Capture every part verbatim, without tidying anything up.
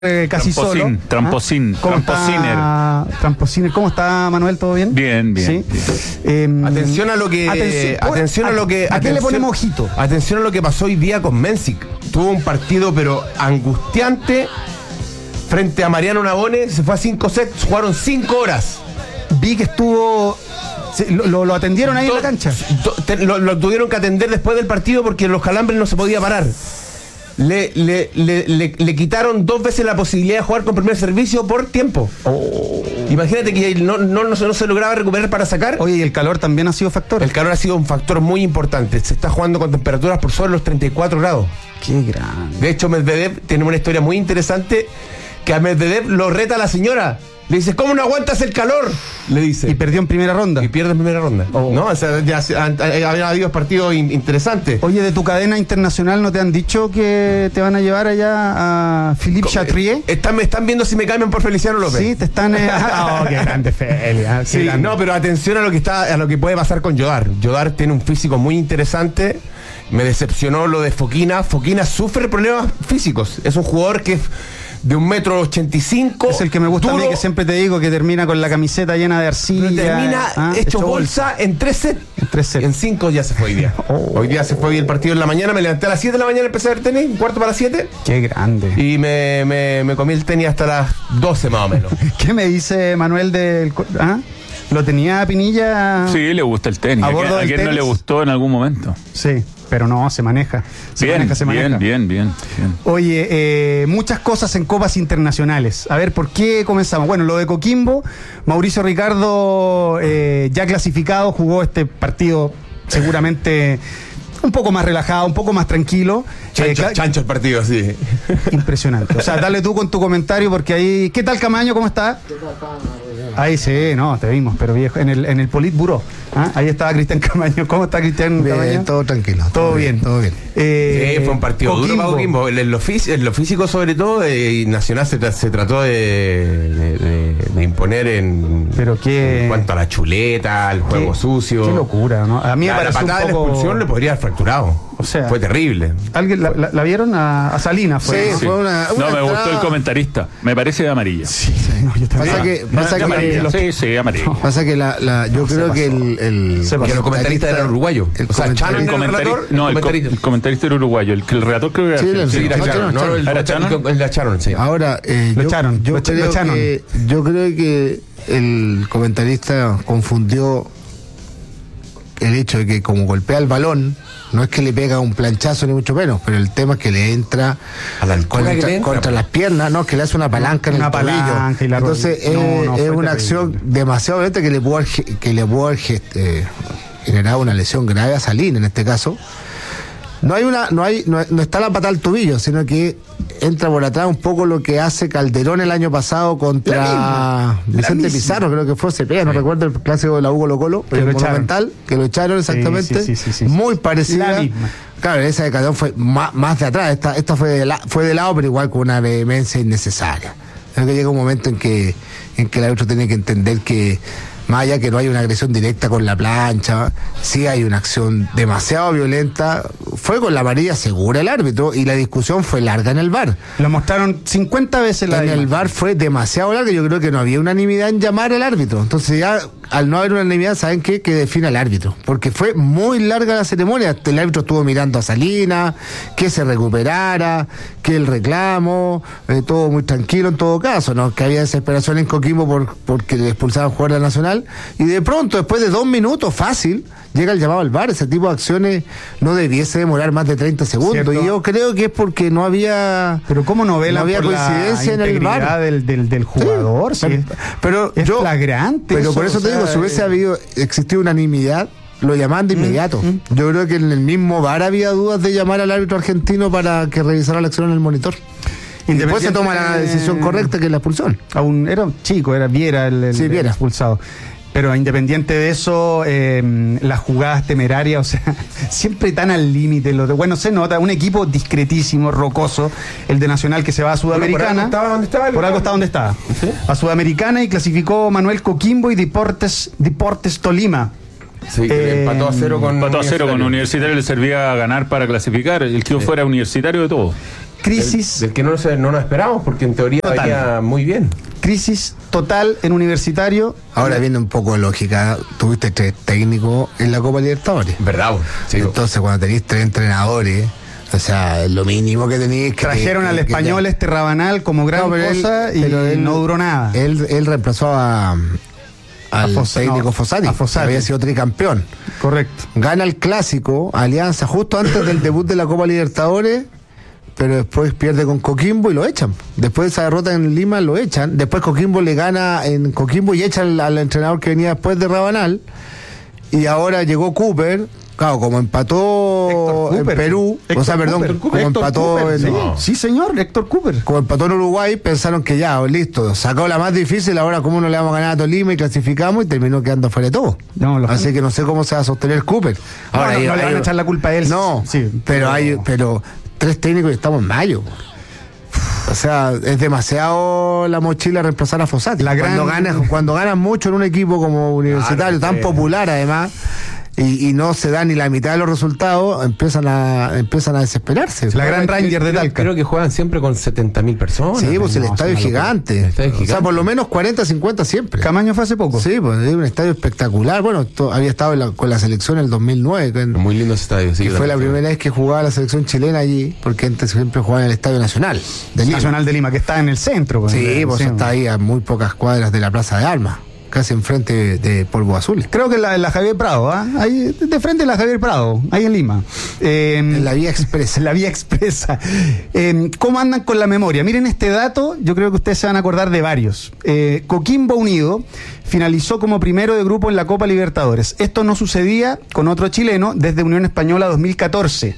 Eh, casi Tramposín, solo. tramposín, ¿Ah? ¿Cómo tramposiner. está, tramposiner. ¿Cómo está, Manuel? ¿Todo bien? Bien, bien. ¿Sí? Eh, Atención a lo que. atención, Atención a lo que. ¿A qué le atención- ponemos ojito? Atención a lo que pasó hoy día con Mensic. Tuvo un partido, pero angustiante. Frente a Mariano Navone, se fue a cinco sets, jugaron cinco horas. Vi que estuvo. se- lo, lo- lo atendieron ahí en la Do- cancha. do- te- lo, lo tuvieron que atender después del partido porque los calambres no se podía parar. Le, le, le, le, le quitaron dos veces la posibilidad de jugar con primer servicio por tiempo. Imagínate que no, no, no, se, no se lograba recuperar para sacar. Oye, y el calor también ha sido factor. El calor ha sido un factor muy importante. Se está jugando con temperaturas por sobre los treinta y cuatro grados. Qué grande. De hecho, Medvedev tiene una historia muy interesante que a Medvedev lo reta la señora. Le dice, ¿cómo no aguantas el calor? Le dice. Y perdió en primera ronda. Y pierde en primera ronda. Oh. ¿No? O sea, ya se- han- han- había habido partidos in- interesantes. Oye, de tu cadena internacional, ¿no te han dicho que te van a llevar allá a Philippe Chatrier? Están, me están viendo si me cambian por Feliciano López. Sí, te están. eh, oh, qué grande Feli. ah, qué Sí, grande. no, pero atención a lo que está, a lo que puede pasar con Yodar. Yodar tiene un físico muy interesante. Me decepcionó lo de Foquina. Foquina sufre problemas físicos. Es un jugador que es de un metro ochenta y cinco. Es el que me gusta a mí, que siempre te digo que termina con la camiseta llena de arcilla. termina ah, hecho bolsa en tres sets. En tres sets. En cinco ya se fue hoy día. Oh. Hoy día se fue hoy el partido en la mañana. Me levanté a las siete de la mañana, empecé a ver tenis, un cuarto para las siete. Qué grande. Y me, me, me comí el tenis hasta las doce más o menos. ¿Qué me dice Manuel del... co- ¿Ah? ¿Lo tenía Pinilla? Sí, le gusta el tenis. ¿A ¿A, bordo quién- a del quién no tenis? le gustó en algún momento? Sí, pero no, se maneja. Se Bien, maneja, se maneja. bien, bien, bien, bien. Oye, eh, muchas cosas en copas internacionales. A ver, ¿por qué comenzamos? Bueno, lo de Coquimbo, Mauricio Ricardo eh, ya clasificado, jugó este partido seguramente un poco más relajado, un poco más tranquilo. Chancho, Eh, ca- chancho el partido, sí. Impresionante. O sea, dale tú con tu comentario porque ahí... ¿Qué tal, Camaño? ¿Cómo está? Ahí sí, no, te vimos, pero viejo, en el, en el Politburó. ¿Ah? Ahí estaba Cristian Camaño. ¿Cómo está Cristian Camaño? Bien, todo tranquilo. Todo bien. Todo bien. Eh, Sí, fue un partido duro para Coquimbo. En, en lo fí- en lo físico, sobre todo, eh, y Nacional se, tra- se trató de, de- de- de imponer en, Pero qué- en cuanto a la chuleta, al juego Qué- sucio. Qué locura, ¿no? A mí me la, la pareció patada un de la poco... expulsión le podría haber fracturado. O sea, fue terrible. ¿Alguien la, la- la vieron? A, a Salinas fue. Sí, ¿no? fue una- No, me entrada- gustó el comentarista. Me parece de amarilla. Sí, no, yo también. Pasa que, No, pasa de que, amarilla. los- Sí, sí, amarilla. pasa que la, la, yo se creo pasó. que el, el, Se pasó. Que los comentaristas eran uruguayos. El O sea, comentarista- Chano El era el comentari- relator, no, el, co- comentarista. el comentarista era uruguayo. El, que el relator creo que era Sí, el- Sí, argentino. era No, Charon, Charon, no, el, ¿Era el- Charon? el- la Charon, sí. Ahora, eh, Lo yo, echaron, yo lo echa- lo creo echaron. que, yo creo que el comentarista confundió el hecho de que como golpea el balón, no es que le pega un planchazo ni mucho menos, pero el tema es que le entra A la altura contra, que le entra. contra las piernas, no, que le hace una palanca en Una el tobillo. palanca y la Entonces rodilla. No, es, no, es fue una terrible. acción demasiado violenta que le pudo haber, ge- que le pudo haber gest- eh, generado una lesión grave a Salín en este caso. No hay una, no hay, no, no está la pata al tobillo, sino que entra por atrás un poco lo que hace Calderón el año pasado La contra misma, la Vicente misma. Pizarro, creo que fue Cepeda, no recuerdo el clásico de la Hugo Colo Colo, Que el lo echaron. Monumental, que lo echaron exactamente, sí, sí, sí, sí, sí. muy parecida. La misma. Claro, esa de Calderón fue más, más de atrás, esta, esta fue de la, fue de lado, pero igual con una vehemencia innecesaria. Creo que llega un momento en que, en que el árbitro tiene que entender que más allá que no hay una agresión directa con la plancha, sí hay una acción demasiado violenta. Fue con la amarilla segura el árbitro y la discusión fue larga en el V A R. Lo mostraron cincuenta veces la En el V A R fue demasiado larga, yo creo que no había unanimidad en llamar al árbitro. Entonces ya, al no haber unanimidad, ¿saben qué? Que define al árbitro. Porque fue muy larga la ceremonia. El árbitro estuvo mirando a Salinas, que se recuperara, que el reclamo, eh, todo muy tranquilo en todo caso, ¿no? Que había desesperación en Coquimbo por, porque le expulsaban jugar a la Nacional. Y de pronto, después de dos minutos, fácil, llega el llamado al V A R. Ese tipo de acciones no debiese demorar más de treinta segundos. Cierto. Y yo creo que es porque no había... Pero ¿cómo no velan No había por la coincidencia en el V A R. integridad del, del, del jugador? Sí, Sí, pero, pero es yo, flagrante. Pero por eso o te sea, digo, si hubiese eh, habido existido unanimidad, lo llamaban de inmediato. mm. Yo creo que en el mismo V A R había dudas de llamar al árbitro argentino para que revisara la acción en el monitor. Y después se toma la decisión correcta, que es la expulsión. A un, era un chico, era Viera el, el- Sí, el Viera. expulsado. Pero independiente de eso, eh, las jugadas temerarias, o sea, siempre tan al límite. lo de- Bueno, se nota, un equipo discretísimo, rocoso, el de Nacional que se va a Sudamericana. Bueno, por algo estaba donde estaba el- Por algo está donde está. A Sudamericana y clasificó Manuel Coquimbo y Deportes, Deportes Tolima. Sí, que Eh, empató a cero con Empató a cero con Universitario. Universitario, le servía a ganar para clasificar. El que fuera universitario de todo. Crisis, Del, del que no, se, no nos esperamos, porque en teoría Total. venía muy bien. crisis total en Universitario. Ahora viene un poco de lógica. Tuviste tres técnicos en la Copa Libertadores. ¿Verdad? Sí, Entonces, cuando tenéis tres entrenadores, o sea, lo mínimo que tenéis que. Trajeron que- al que- español este Rabanal como gran No, pero él- cosa y pero él- no duró nada. Él, él reemplazó a, al Fossa- técnico no, Fossati, a Fossati. que había sido tricampeón. Correcto. Gana el clásico, Alianza, justo antes del debut de la Copa Libertadores, pero después pierde con Coquimbo y lo echan. Después de esa derrota en Lima lo echan. Después Coquimbo le gana en Coquimbo y echan al, al entrenador que venía después de Rabanal. Y ahora llegó Cooper. Claro, como empató Héctor en Cooper. Perú, o Héctor sea, perdón, Cooper. como Héctor empató Cooper, en, sí. Sí, señor, Héctor Cooper. como empató en Uruguay, pensaron que ya, listo, sacó la más difícil, ahora cómo no le vamos a ganar a Tolima y clasificamos y terminó quedando fuera de todo. No, lo- Así que no sé cómo se va a sostener Cooper. No, no, hay- no le van a hay- echar la culpa a él. No, Sí, pero, pero- hay, pero tres técnicos y estamos en mayo. O sea, es demasiado la mochila reemplazar a Fossati. La gran- Cuando ganas, cuando ganas mucho en un equipo como universitario, Claro, tan sí. popular además, y, y no se da ni la mitad de los resultados, empiezan a empiezan a desesperarse. La gran Ranger de Creo- Talca. Creo que juegan siempre con setenta mil personas. Sí, pues el no, estadio es es una locura. gigante. El estadio es O sea, gigante. por lo menos cuarenta, cincuenta siempre. Camaño fue hace poco. Sí, pues es un estadio espectacular. Bueno, to- había estado en la- con la selección en el dos mil nueve, que, Muy lindo ese estadio, sí. que yo fue la también. primera vez que jugaba la selección chilena allí, porque antes siempre jugaba en el Estadio Nacional de Lima. Nacional de Lima, que está en el centro. pues. Sí, pues está ahí a muy pocas cuadras de la Plaza de Armas, casi enfrente de, de Polvo Azul. Creo que la, la Javier Prado, ¿ah? Ahí de frente a la Javier Prado, ahí en Lima. Eh, En la vía expresa. en la vía expresa. Eh, ¿Cómo andan con la memoria? Miren este dato, yo creo que ustedes se van a acordar de varios. Eh, Coquimbo Unido finalizó como primero de grupo en la Copa Libertadores. Esto no sucedía con otro chileno desde Unión Española dos mil catorce.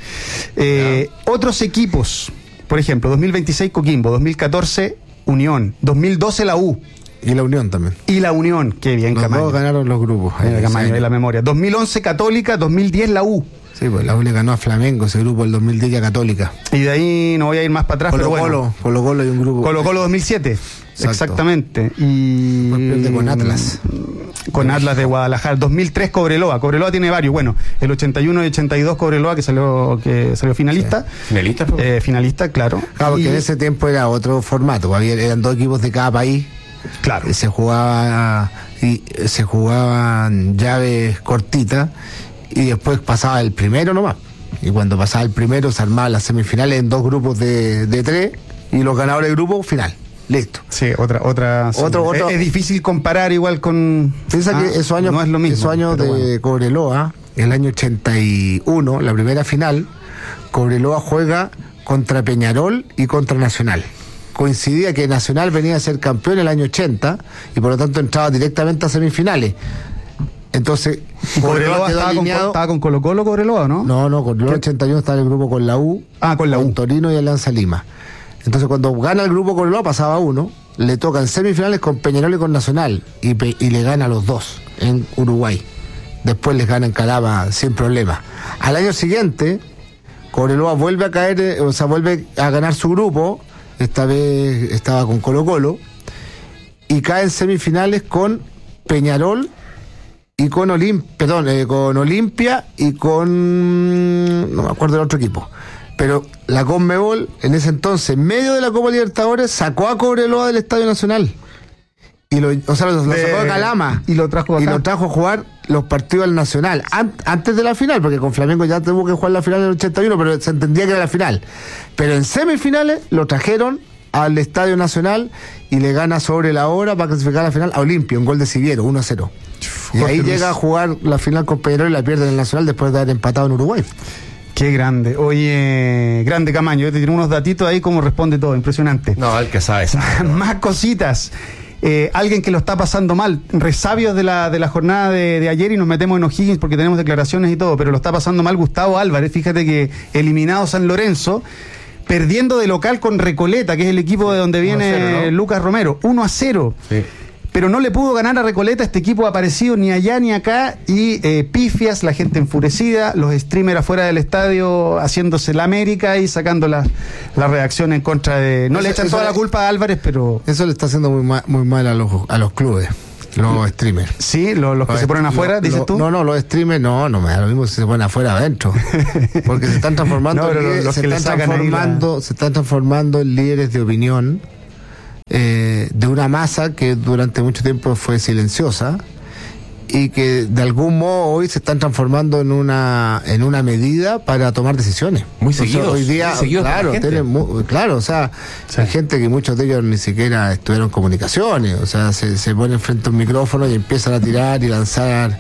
Eh, otros equipos, por ejemplo, dos mil veintiséis Coquimbo, dos mil catorce Unión, dos mil doce la U Y la Unión también. y la Unión. Qué bien, Los Camaño. dos ganaron los grupos. Mira, Ahí, Camaño, sí. de la memoria. dos mil once Católica, dos mil diez la U. Sí, pues la U le ganó a Flamengo, ese grupo del dos mil diez y a Católica. Y de ahí no voy a ir más para atrás, Colo pero bueno. Colo, Colo Colo y un grupo. Colo Colo dos mil siete. Exacto. Exactamente. Y Después pierde con Atlas. Con Atlas de Guadalajara. dos mil tres Cobreloa. Cobreloa tiene varios. Bueno, el ochenta y uno y ochenta y dos Cobreloa que salió que salió finalista. ¿Finalista? fue? Eh, finalista, claro. Claro, porque Y- en ese tiempo era otro formato. Había, eran dos equipos de cada país. Claro. Se jugaba y se jugaban llaves cortitas y después pasaba el primero nomás. Y cuando pasaba el primero se armaban las semifinales en dos grupos de, de tres y los ganadores del grupo final. Listo. Sí, otra, otra. sí. Otro- otro- Es, es difícil comparar igual con. Piensa Ah, que esos años, no es lo mismo. esos años de pero bueno. Cobreloa, el año ochenta y uno, la primera final, Cobreloa juega contra Peñarol y contra Nacional. Coincidía que Nacional venía a ser campeón el año ochenta y por lo tanto entraba directamente a semifinales. Entonces, ¿Y Cobreloa quedó estaba con, alineado- estaba con Colo Colo, Cobreloa, ¿no? No, no, Cobreloa ochenta y uno estaba en el grupo con la U, Ah, con la U. Torino y Alianza Lima. Entonces, cuando gana el grupo Cobreloa, pasaba uno, le tocan semifinales con Peñarol y con Nacional y, pe- y le gana a los dos en Uruguay. Después les gana en Calama sin problema. Al año siguiente, Cobreloa vuelve a caer, eh, o sea, vuelve a ganar su grupo, esta vez estaba con Colo Colo, y cae en semifinales con Peñarol y con Olim, perdón, eh, con Olimpia y con no me acuerdo del otro equipo. Pero la Conmebol, en ese entonces, en medio de la Copa Libertadores, sacó a Cobreloa del Estadio Nacional. Y lo, o sea, lo, lo De- sacó de Calama. y lo trajo Y acá. lo trajo a jugar los partidos al Nacional. An- antes de la final, porque con Flamengo ya tuvo que jugar la final del ochenta y uno, pero se entendía que era la final. Pero en semifinales lo trajeron al Estadio Nacional y le gana sobre la hora para clasificar a la final a Olimpia, un gol de Siviero, uno a cero. Y Jorge ahí Luis. llega a jugar la final con Peñarol y la pierde en el Nacional después de haber empatado en Uruguay. Qué grande. Oye, grande Camaño. Te tiene unos datitos ahí como responde todo. Impresionante. No, el que sabe. sabe. Más cositas. Eh, alguien que lo está pasando mal, resabios de la, de la jornada de, de ayer y nos metemos en O'Higgins porque tenemos declaraciones y todo, pero lo está pasando mal Gustavo Álvarez. Fíjate que eliminado San Lorenzo, perdiendo de local con Recoleta, que es el equipo de donde viene uno a cero, ¿no? Lucas Romero, uno a cero. Sí. Pero no le pudo ganar a Recoleta, este equipo ha aparecido ni allá ni acá, y eh, pifias, la gente enfurecida, los streamers afuera del estadio haciéndose la América y sacando la, la reacción en contra de... No le Eso- echan eso toda la es- culpa a Álvarez, pero... Eso le está haciendo muy mal, muy mal a los, a los clubes. Los streamers. Sí, lo- los que Los se ponen est- afuera, lo- dices lo- tú. No, no, los streamers no, no me da lo mismo si se ponen afuera adentro. Porque se están transformando, No, pero en los- líderes- los se, que le están sacan ahí la- transformando se están transformando en líderes de opinión eh, de una masa que durante mucho tiempo fue silenciosa y que de algún modo hoy se están transformando en una en una medida para tomar decisiones. Muy O sea, seguidos, hoy día, muy seguidos por la claro, gente. tienen mu- claro, o sea, hay gente que muchos de ellos ni siquiera estudiaron comunicaciones, o sea, se, se ponen frente a un micrófono y empiezan a tirar y lanzar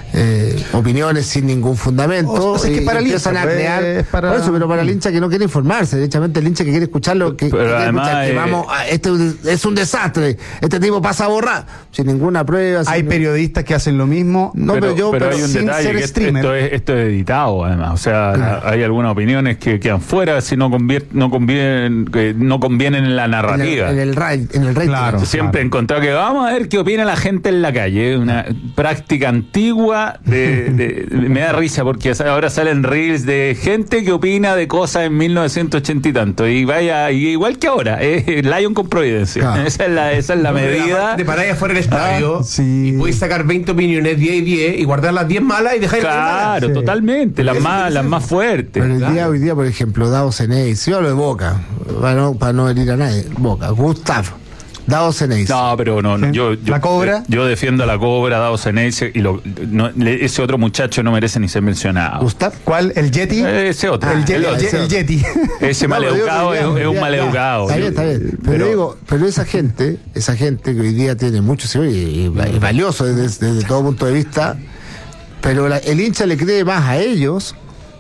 eh, opiniones sin ningún fundamento. O sea, es que y para el empiezan hincha, a pues, crear, es para- por eso, pero para el hincha que no quiere informarse, derechamente el hincha que quiere escucharlo, que, que Pero quiere además, escuchar que eh, vamos, a- este es un desastre, este tipo pasa a borrar, sin ninguna prueba. Hay sin- periodistas que hacen lo mismo. No, pero, yo pero pero hay un sin detalle ser que streamer. esto es, esto es editado además, o sea, Claro. hay algunas opiniones que quedan fuera si no convier- no convienen que no convienen en la en el, narrativa. en el, ra- en el rating. Claro. Yo siempre he encontrado que vamos a ver qué opina la gente en la calle, una práctica antigua de, de- me da risa porque ahora salen reels de gente que opina de cosas en mil novecientos ochenta y tanto y vaya y igual que ahora, eh, Lion con Providencia. Claro. Esa es la esa es la medida. De parar afuera del estadio Ah, sí. y podéis sacar veinte opiniones, diez y diez, y guardar las diez malas y dejar las diez malas. Claro, Sí. totalmente, las Eso más es las más fuertes. Pero el Claro. día hoy día, por ejemplo, Davo Ceneis, yo hablo de Boca, para no, para no herir a nadie, Boca, Gustav, Davo Ceneis. No, pero no, no, ¿Sí? yo, yo ¿La Cobra? eh, Yo defiendo a la Cobra, Dado Ceneice, y lo, no, le- ese otro muchacho no merece ni ser mencionado. Gustav. ¿Cuál? ¿El Yeti? Eh, Ese otro. el, Ye- el el otro. Ye- el Yeti. Ese No, pero digo maleducado que es, ya- es un ya- maleducado. Está bien, está bien. Pero, Pero- digo, pero esa gente, esa gente que hoy día tiene mucho sí, y, y valioso desde, desde todo punto de vista, pero la- el hincha le cree más a ellos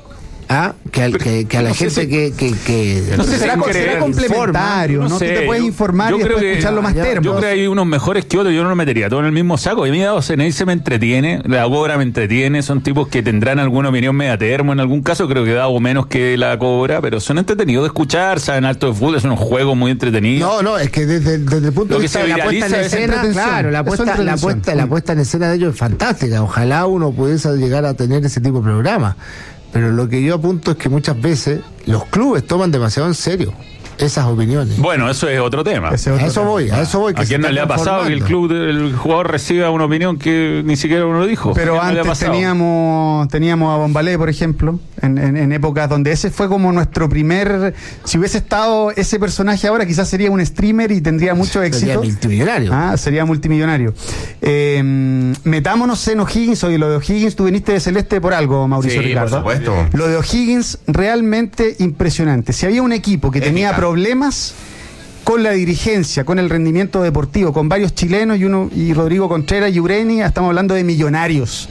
¿ah? que, al- que, que a la no sé gente si- que, que, que no sé si será, creer, será complementario, ¿no? No Tú sé, te puedes yo- informar yo y creo después que- escuchar lo más ya, termo. Yo creo que hay unos mejores que otros, yo no lo metería todo en el mismo saco. Y a mí Dado Ceneice me entretiene, la Cobra me entretiene, son tipos que tendrán alguna opinión media termo en algún caso, creo que Dado menos que la Cobra, pero son entretenidos de escuchar, saben alto de fútbol, son unos juegos muy entretenidos. No, no, es que desde, desde el punto Lo de que vista se de la puesta en viraliza es escena, entretención. claro, la Eso es puesta, la, entretención. puesta, la puesta en escena de ellos es fantástica. Ojalá uno pudiese llegar a tener ese tipo de programa. Pero lo que yo apunto es que muchas veces los clubes toman demasiado en serio esas opiniones. Bueno, eso es otro tema. Ese A otro eso tema. voy, a eso voy. que ¿A se quién no están le ha pasado que el transformando. club, del jugador reciba una opinión que ni siquiera uno dijo? Pero ¿A quién no le ha antes pasado? teníamos teníamos a Bombalé, por ejemplo, en, en, en épocas donde ese fue como nuestro primer... Si hubiese estado ese personaje ahora, quizás sería un streamer y tendría mucho Sería éxito. multimillonario. Ah, sería multimillonario. Eh, metámonos en O'Higgins. Oye, lo de O'Higgins, tú viniste de Celeste por algo, Mauricio Sí, Ricardo. por supuesto. Lo de O'Higgins, realmente impresionante. Si había un equipo que tenía Épica. problemas con la dirigencia, con el rendimiento deportivo, con varios chilenos y uno y Rodrigo Contreras y Ureni, estamos hablando de Millonarios,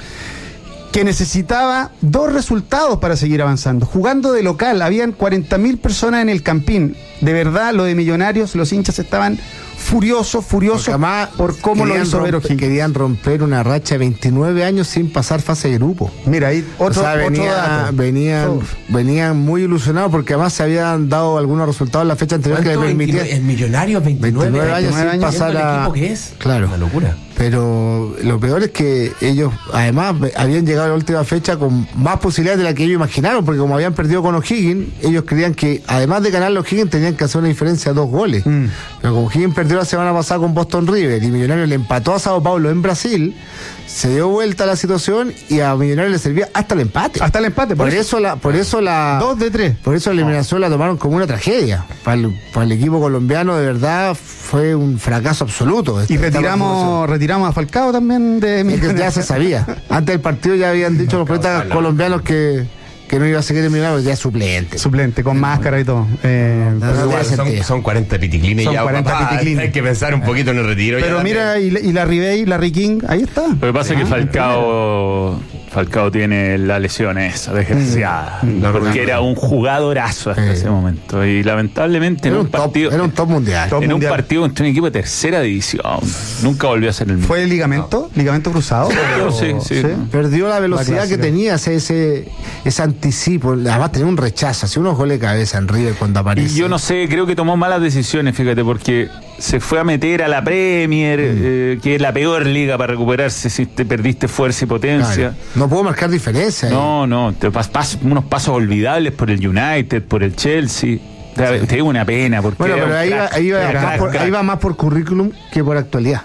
que necesitaba dos resultados para seguir avanzando. Jugando de local, habían cuarenta mil personas en el Campín. De verdad, lo de Millonarios, los hinchas estaban furiosos, furiosos Porque además por cómo lo querían hizo ver romper- O'Higgins. Querían romper una racha de veintinueve años sin pasar fase de grupo. Mira, ahí otro, o sea, otro venía- dato. venían, Uf. venían muy ilusionados porque además se habían dado algunos resultados en la fecha anterior que le ¿Cuánto? permitían El millonario veintinueve, veintinueve años sin años. pasar ¿Viendo el a... equipo que es? Claro. Una locura. Pero lo peor es que ellos, además, ve- habían llegado a la última fecha con más posibilidades de la que ellos imaginaron, porque como habían perdido con O'Higgins, ellos creían que, además de ganar los O'Higgins, tenían que hacer una diferencia de dos goles. Mm. Pero como O'Higgins perdió la semana pasada con Boston River y Millonarios le empató a Sao Paulo en Brasil, se dio vuelta la situación y a Millonarios le servía hasta el empate. Hasta el empate, Por por eso la, por eso la. Dos de tres. Por eso la eliminación la tomaron como una tragedia. Para el, para el equipo colombiano, de verdad, fue un fracaso absoluto. Y esta- esta retiramos, participación. retiramos a Falcao también de Es que ya Millonarios. se sabía. Antes del partido ya habían dicho los poetas colombianos que, que no iba a seguir eliminado, ya es suplente. Suplente, con máscara y todo. Eh, No, pero no, igual. tiene Son, sentido. son cuarenta piticlines Son ya. cuarenta papá. piticlines. Hay que pensar un poquito en el retiro. ya Pero también. mira, y, y Larry Bay, Larry King, ahí está. Lo que pasa es que Ah, Falcao, Falcao tiene la lesión esa, desgraciada. Mm. Porque era un jugadorazo hasta Sí. ese momento. Y lamentablemente en Era un un top, partido. era un top mundial. Top en un mundial. partido contra un equipo de tercera división. Nunca volvió a ser el mismo. ¿Fue el ligamento? ¿Ligamento cruzado? ¿O- Sí, sí. Perdió la velocidad que clásica. tenía, ese, ese, ese anticipo. Además tenía un rechazo, hacía unos goles de cabeza en River cuando aparece. Y yo no sé, creo que tomó malas decisiones, fíjate, porque se fue a meter a la Premier, eh, que es la peor liga para recuperarse si te perdiste fuerza y potencia. Claro. No pudo marcar diferencia. eh. No, no, te pas, pas- unos pasos olvidables por el United, por el Chelsea. Te, te digo una pena, porque Bueno, era pero un ahí, crack, va, ahí, va era más crack, por, crack. ahí va más por currículum que por actualidad.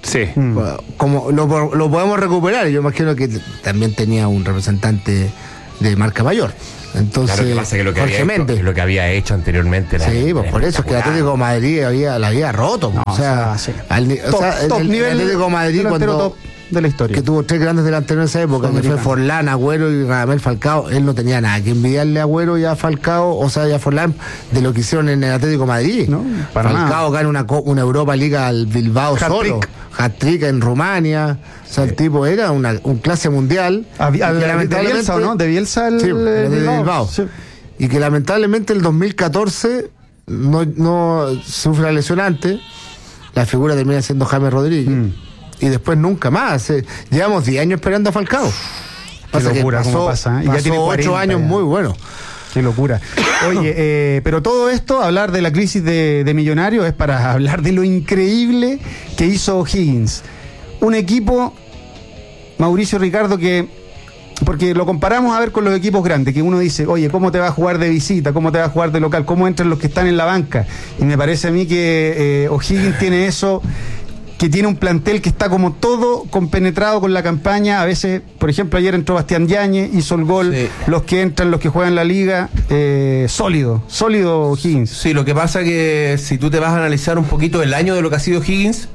Sí. Mm. Como lo, lo podemos recuperar. Yo imagino que también tenía un representante de marca mayor. Entonces, Claro, que pasa que lo que, Jorge había hecho, Méndez. lo que había hecho anteriormente era, Sí, pues era por eso es que el Atlético de Madrid había, la había roto. No, o sea, o sea, sí. al ni- o Top- sea, el- top el, nivel el Atlético de Madrid delantero cuando top de la historia. que tuvo tres grandes delanteros en esa época, que fue Sudamericano. Forlán, Agüero y Radamel Falcao, él no tenía nada que envidiarle a Agüero y a Falcao, o sea, y a Forlán de lo que hicieron en el Atlético de Madrid. No, para Falcao nada. gana una, co- una Europa League al Bilbao Hat-trick. solo, hat-trick en Rumania, o sea, el tipo era una, un clase mundial. Al- y al- que de lamentablemente- Bielsa, ¿o no? De Bielsa el, Sí, el de Bilbao. Bilbao. Sí. Y que lamentablemente el dos mil catorce no, no sufre la lesión antes, la figura termina siendo James Rodríguez. Mm. Y después nunca más. eh, llevamos diez años esperando a Falcao. Pasa que locura cómo pasó, pasa, ¿eh? Y ya pasó tiene ocho cuarenta años ya. muy buenos. Qué locura. Oye, eh, pero todo esto, hablar de la crisis de, de Millonarios, es para hablar de lo increíble que hizo O'Higgins. Un equipo, Mauricio Ricardo, que... Porque lo comparamos a ver con los equipos grandes, que uno dice, oye, ¿cómo te va a jugar de visita? ¿Cómo te va a jugar de local? ¿Cómo entran los que están en la banca? Y me parece a mí que eh, O'Higgins tiene eso, que tiene un plantel que está como todo compenetrado con la campaña. A veces, por ejemplo, ayer entró Bastián Yáñez, hizo el gol. Sí. Los que entran, los que juegan la liga, eh, sólido, sólido O'Higgins. Sí, lo que pasa que si tú te vas a analizar un poquito el año de lo que ha sido Higgins,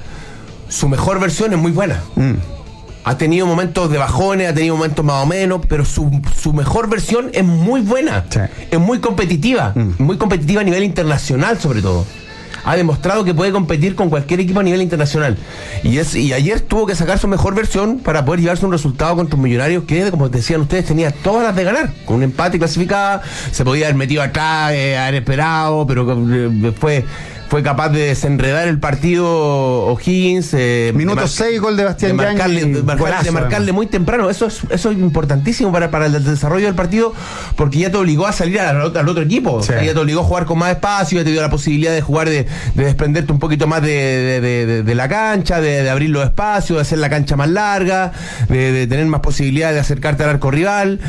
su mejor versión es muy buena. Mm. Ha tenido momentos de bajones, ha tenido momentos más o menos, pero su, su mejor versión es muy buena. Sí. Es muy competitiva, Mm. muy competitiva a nivel internacional sobre todo. Ha demostrado que puede competir con cualquier equipo a nivel internacional. Y es y ayer tuvo que sacar su mejor versión para poder llevarse un resultado contra un Millonarios que, como decían ustedes, tenía todas las de ganar. Con un empate clasificada, se podía haber metido atrás, eh, haber esperado, pero eh, después fue capaz de desenredar el partido O'Higgins. Eh, Minuto de mar- seis, gol de Bastián de marcarle, Yáñez, de marcar- golazo, de marcarle además. muy temprano. Eso es, eso es importantísimo para, para el desarrollo del partido, porque ya te obligó a salir al, otro- al otro equipo. O sea, Sí. ya te obligó a jugar con más espacio, ya te dio la posibilidad de jugar, de, de desprenderte un poquito más de, de- de- de- de la cancha, de, de abrir los espacios, de hacer la cancha más larga, de, de tener más posibilidad de acercarte al arco rival.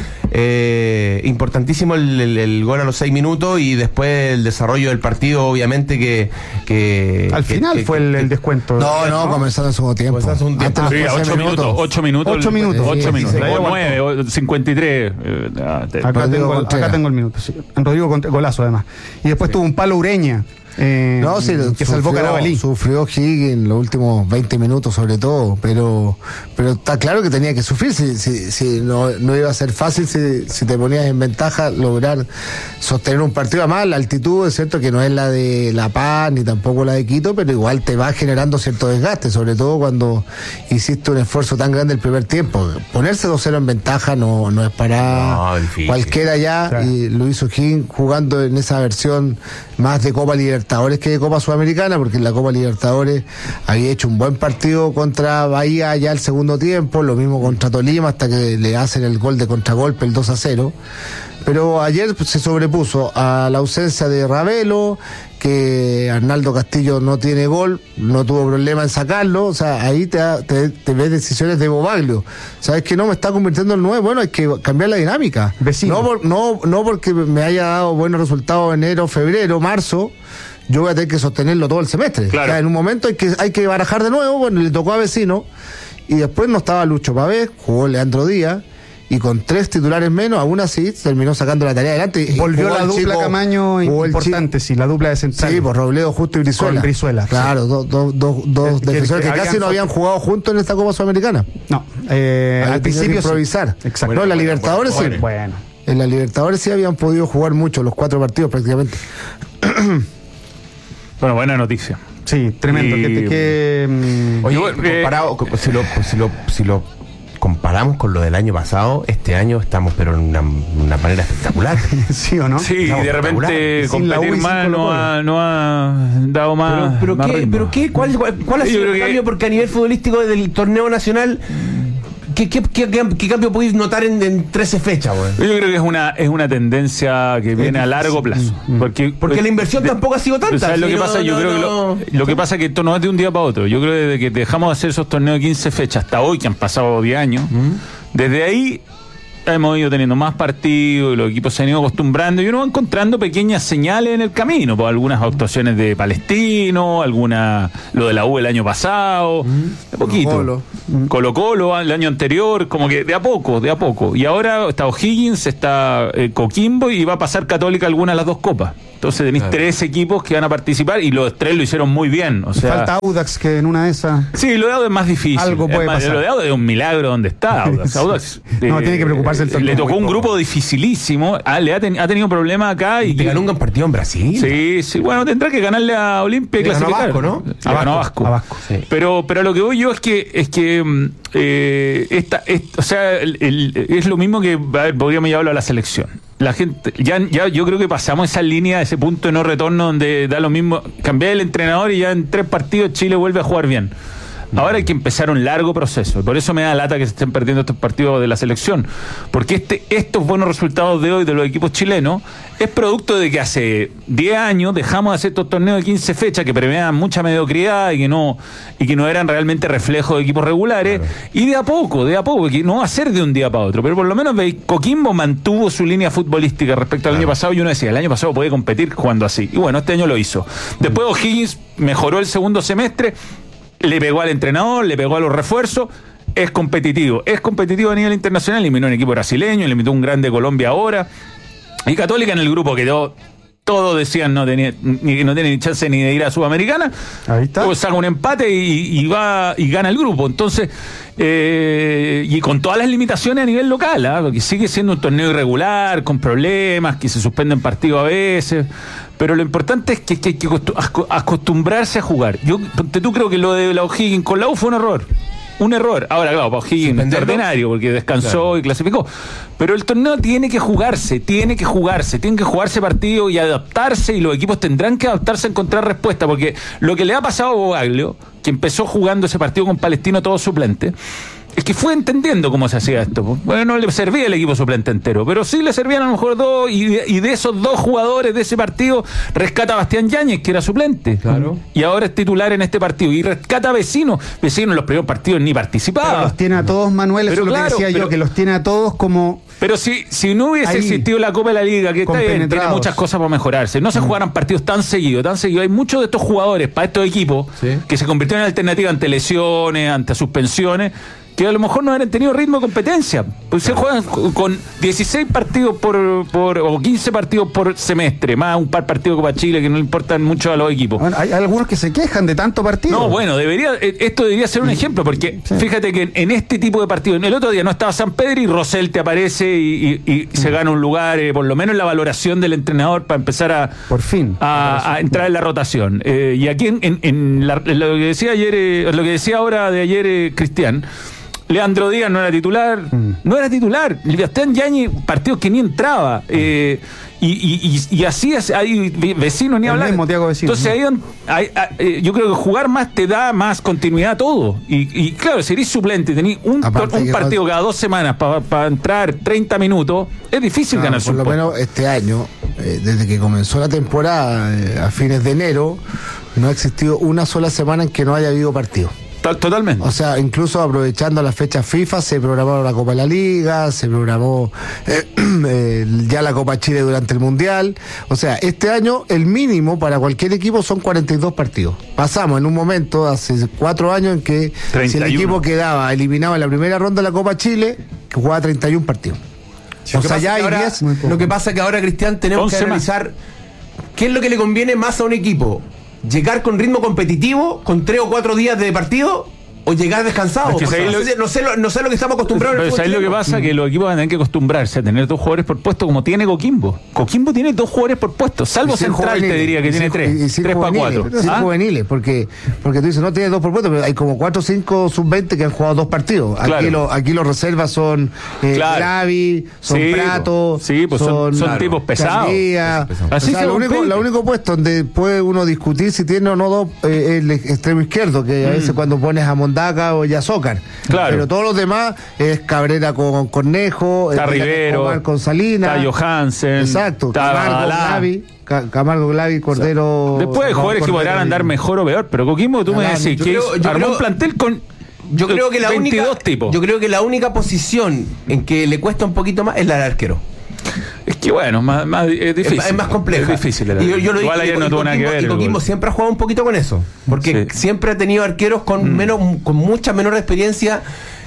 Eh, importantísimo el, el- el gol a los seis minutos y después el desarrollo del partido, obviamente que... que Al que- final que- fue el, el descuento. No, no, comenzando en segundo tiempo. Comenzando en segundo tiempo. Antes Sí, los ocho once minutos, ocho minutos. Ocho minutos. Ocho Sí, minutos. sí, sí. O nueve, o cincuenta y tres. eh, ah, te- Acá Rodrigo tengo, Contreras. acá tengo el minuto, sí. En Rodrigo Conte- golazo además. Y después tuvo un palo Ureña. eh, No, sí, que salvó Carabalí. Sufrió Higgins los últimos veinte minutos sobre todo, pero pero está claro que tenía que sufrir, si, si, si no, no iba a ser fácil si, si te ponías en ventaja lograr sostener un partido. Además, la altitud es cierto que no es la de La Paz ni tampoco la de Quito, pero igual te va generando cierto desgaste, sobre todo cuando hiciste un esfuerzo tan grande el primer tiempo. Ponerse dos cero en ventaja no, no es para No, difícil. cualquiera ya, Claro. y lo hizo Higgins jugando en esa versión más de Copa Libertadores que de Copa Sudamericana, porque en la Copa Libertadores había hecho un buen partido contra Bahía ya el segundo tiempo, lo mismo contra Tolima, hasta que le hacen el gol de contragolpe, el dos a cero. Pero ayer se sobrepuso a la ausencia de Ravelo, que Arnaldo Castillo no tiene gol, no tuvo problema en sacarlo, o sea, ahí te, da- te, te ves decisiones de Bobaglio. ¿Sabes que no me está convirtiendo en nueve? Bueno, hay que cambiar la dinámica. Vecino. No, por- no, no porque me haya dado buenos resultados enero, febrero, marzo, yo voy a tener que sostenerlo todo el semestre. Claro. O sea, en un momento hay que, hay que barajar de nuevo, bueno, le tocó a Vecino, y después no estaba Lucho Pavés, jugó Leandro Díaz, y con tres titulares menos, aún así terminó sacando la tarea adelante. Y Volvió jugó la el dupla chico- Camaño jugó el importante, sí, la dupla de chico- central. Sí, por Robledo, Justo y Brizuela. Con Brizuela, Claro, dos dos dos dos Que- que- defensores que, que casi habían no habían jugado juntos en esta Copa Sudamericana. No, eh, Habían al tenido principio que sí. improvisar. Exacto. No, en la Bueno, Libertadores bueno, sí. Bueno. En la Libertadores sí habían podido jugar mucho, los cuatro partidos prácticamente. Bueno, buena noticia. Sí, tremendo. Y- Que, que, mm, Oye, Igual, eh, comparado, co- si, lo, si, lo, si lo comparamos con lo del año pasado, este año estamos pero en una, una manera espectacular. sí o no. Sí, Estamos de repente Sin la U y competir sin más no Colo-Colo. ha, no ha dado más. Pero, pero, más ¿qué, ritmo. pero qué, ¿cuál, cuál, cuál ha Yo sido creo el que- cambio? Porque a nivel futbolístico del torneo nacional, ¿qué, qué, qué, qué- qué cambio podéis notar en, en trece fechas, güey? Yo creo que es una es una tendencia que viene a largo plazo. Porque, Porque la inversión tampoco ha sido tanta. ¿Sabes lo Sí, que no, pasa? Yo no, creo que no. lo, lo que pasa es que esto no es de un día para otro. Yo creo que desde que dejamos de hacer esos torneos de quince fechas hasta hoy, que han pasado diez años, desde ahí hemos ido teniendo más partidos, y los equipos se han ido acostumbrando y uno va encontrando pequeñas señales en el camino, pues algunas actuaciones de Palestino, alguna lo de la U el año pasado, mm, de poquito. Colo-Colo. Colo Colo el año anterior, como que de a poco, de a poco. Y ahora está O'Higgins, está eh, Coquimbo y va a pasar Católica alguna de las dos copas. Entonces tenéis claro. tres equipos que van a participar y los tres lo hicieron muy bien. O sea, falta Audax, que en una de esas... Sí, lo de Audax es más difícil. Algo puede es más, pasar. Lo de Audax es un milagro donde está Audax. Audax no, eh, tiene que preocuparse el torneo. Le tocó un grupo dificilísimo. Ah, le ha, ten, ha tenido problemas acá. Y te ganó un gran partido en Brasil. Sí, sí. Bueno, tendrá que ganarle a Olimpia y clasificar. Vasco, ¿no? A Vasco. A Vasco. A Vasco. Sí. Pero, pero lo que voy yo es que, es que eh, esta, esta, o sea, el, el, es lo mismo que, a ver, podríamos llevarlo a la selección. La gente, ya, ya yo creo que pasamos esa línea, ese punto de no retorno donde da lo mismo, cambiar el entrenador y ya en tres partidos Chile vuelve a jugar bien. Ahora hay que empezar un largo proceso. Por eso me da lata que se estén perdiendo estos partidos de la selección. Porque este, estos buenos resultados de hoy de los equipos chilenos es producto de que hace diez años dejamos de hacer estos torneos de quince fechas que premiaban mucha mediocridad y que no, y que no eran realmente reflejos de equipos regulares. Claro. Y de a poco, de a poco, que no va a ser de un día para otro. Pero por lo menos Coquimbo mantuvo su línea futbolística respecto al claro. año pasado. Y uno decía, el año pasado podía competir jugando así. Y bueno, este año lo hizo. Después O'Higgins mejoró el segundo semestre. Le pegó al entrenador, le pegó a los refuerzos, es competitivo, es competitivo a nivel internacional, eliminó un equipo brasileño, eliminó un grande Colombia ahora, y Católica en el grupo quedó, todos decían no tenía ni, no tiene ni chance ni de ir a Sudamericana, ahí está, luego saca un empate y, y va y gana el grupo, entonces, eh, y con todas las limitaciones a nivel local, ¿eh? Porque sigue siendo un torneo irregular, con problemas, que se suspenden partidos a veces. Pero lo importante es que, que hay que acostumbrarse a jugar. Yo tú creo que lo de la O'Higgins con la U fue un error. Un error. Ahora, claro, para O'Higgins es extraordinario porque descansó claro. y clasificó. Pero el torneo tiene que jugarse, tiene que jugarse, tiene que jugarse partido y adaptarse, y los equipos tendrán que adaptarse a encontrar respuesta, porque lo que le ha pasado a Bogaglio, que empezó jugando ese partido con Palestino todo suplente, es que fue entendiendo cómo se hacía esto. Bueno, no le servía el equipo suplente entero, pero sí le servían a lo mejor dos, y de, y de esos dos jugadores de ese partido rescata a Bastián Yáñez, que era suplente. Claro. Y ahora es titular en este partido. Y rescata a Vecino. Vecino en los primeros partidos ni participaba. Pero los tiene a todos, Manuel, eso es lo claro, que decía pero, yo, que los tiene a todos como... Pero si, si no hubiese existido la Copa de la Liga, que está bien, tiene muchas cosas para mejorarse. No se mm. jugaran partidos tan seguidos, tan seguidos. Hay muchos de estos jugadores para estos equipos ¿sí? que se convirtieron en alternativa ante lesiones, ante suspensiones, que a lo mejor no hubieran tenido ritmo de competencia. Pues se juegan con dieciséis partidos por, por o quince partidos por semestre, más un par partidos de Copa Chile que no le importan mucho a los equipos. Bueno, hay algunos que se quejan de tanto partido. No, bueno, debería esto debería ser un ejemplo, porque sí. fíjate que en, en este tipo de partidos, el otro día no estaba San Pedro y Rosell te aparece y, y, y mm. se gana un lugar, eh, por lo menos en la valoración del entrenador para empezar a por fin a, a entrar en la rotación. Eh, y aquí en, en, en, la, en lo que decía ayer, eh, lo que decía ahora de ayer eh, Cristian, Leandro Díaz no era titular, mm. no era titular. Bastián Yáñez, partidos que ni entraba. Eh, y, y, y, y así es, hay Vecinos ni el hablar. Mismo, Vecino, Entonces ahí, hay, hay, yo creo que jugar más te da más continuidad a todo. Y, y claro, si eres suplente, tenés un, un partido no... cada dos semanas para pa entrar treinta minutos, es difícil claro, ganar su Por lo menos este año, eh, desde que comenzó la temporada, eh, a fines de enero, no ha existido una sola semana en que no haya habido partido. Totalmente. O sea, incluso aprovechando las fechas FIFA, se programó la Copa de la Liga, se programó eh, eh, ya la Copa Chile durante el Mundial. O sea, este año el mínimo para cualquier equipo son cuarenta y dos partidos. Pasamos en un momento, hace cuatro años, en que treinta y uno. Si el equipo quedaba eliminado en la primera ronda de la Copa Chile, que jugaba treinta y un partidos. Sí, o sea, ya hay ahora, diez, lo que pasa es que ahora, Cristian, tenemos que analizar más. ¿Qué es lo que le conviene más a un equipo? ¿Llegar con ritmo competitivo, con tres o cuatro días de partido, o llegar descansado? Es que no, lo, sé, no, sé lo, no sé lo que estamos acostumbrados. Pero ¿sabes lo que pasa? Mm. Que los equipos van a tener que acostumbrarse a tener dos jugadores por puesto, como tiene Coquimbo. Coquimbo tiene dos jugadores por puesto, salvo Central, juveniles, te diría que tiene sin, tres. Tres para cuatro. Sí, ¿ah? Juveniles, porque, porque tú dices, no tienes dos por puesto, pero hay como cuatro o cinco sub veinte que han jugado dos partidos. Aquí, claro. lo, aquí los reservas son eh, claro. Clavi, son sí, Prato, sí, pues son, son, son claro, tipos pesados. Carría, Así o sea, lo único, lo único puesto donde puede uno discutir si tiene o no dos eh, el extremo izquierdo, que mm. a veces cuando pones a Mondaca o ya Zócar. Claro. Pero todos los demás es Cabrera con Cornejo, está Rivero, con Salinas, está Johansen, exacto, está Camargo, Glavi, Camargo, Glavi, Cordero. O sea, después de jugadores que podrán andar mejor o peor, pero Coquimbo, tú Galán, me decís que creo, armó creo... un plantel con Yo creo que la veintidós única, tipos. Yo creo que la única posición en que le cuesta un poquito más es la del arquero. Es que bueno, más, más, es difícil. Es, es más compleja. Es difícil. Y yo, yo lo Igual dije, ayer y no tuvo nada que Coquimbo- ver. y el Coquimbo gol. siempre ha jugado un poquito con eso. Porque Sí. siempre ha tenido arqueros con Mm. menos, con mucha menor experiencia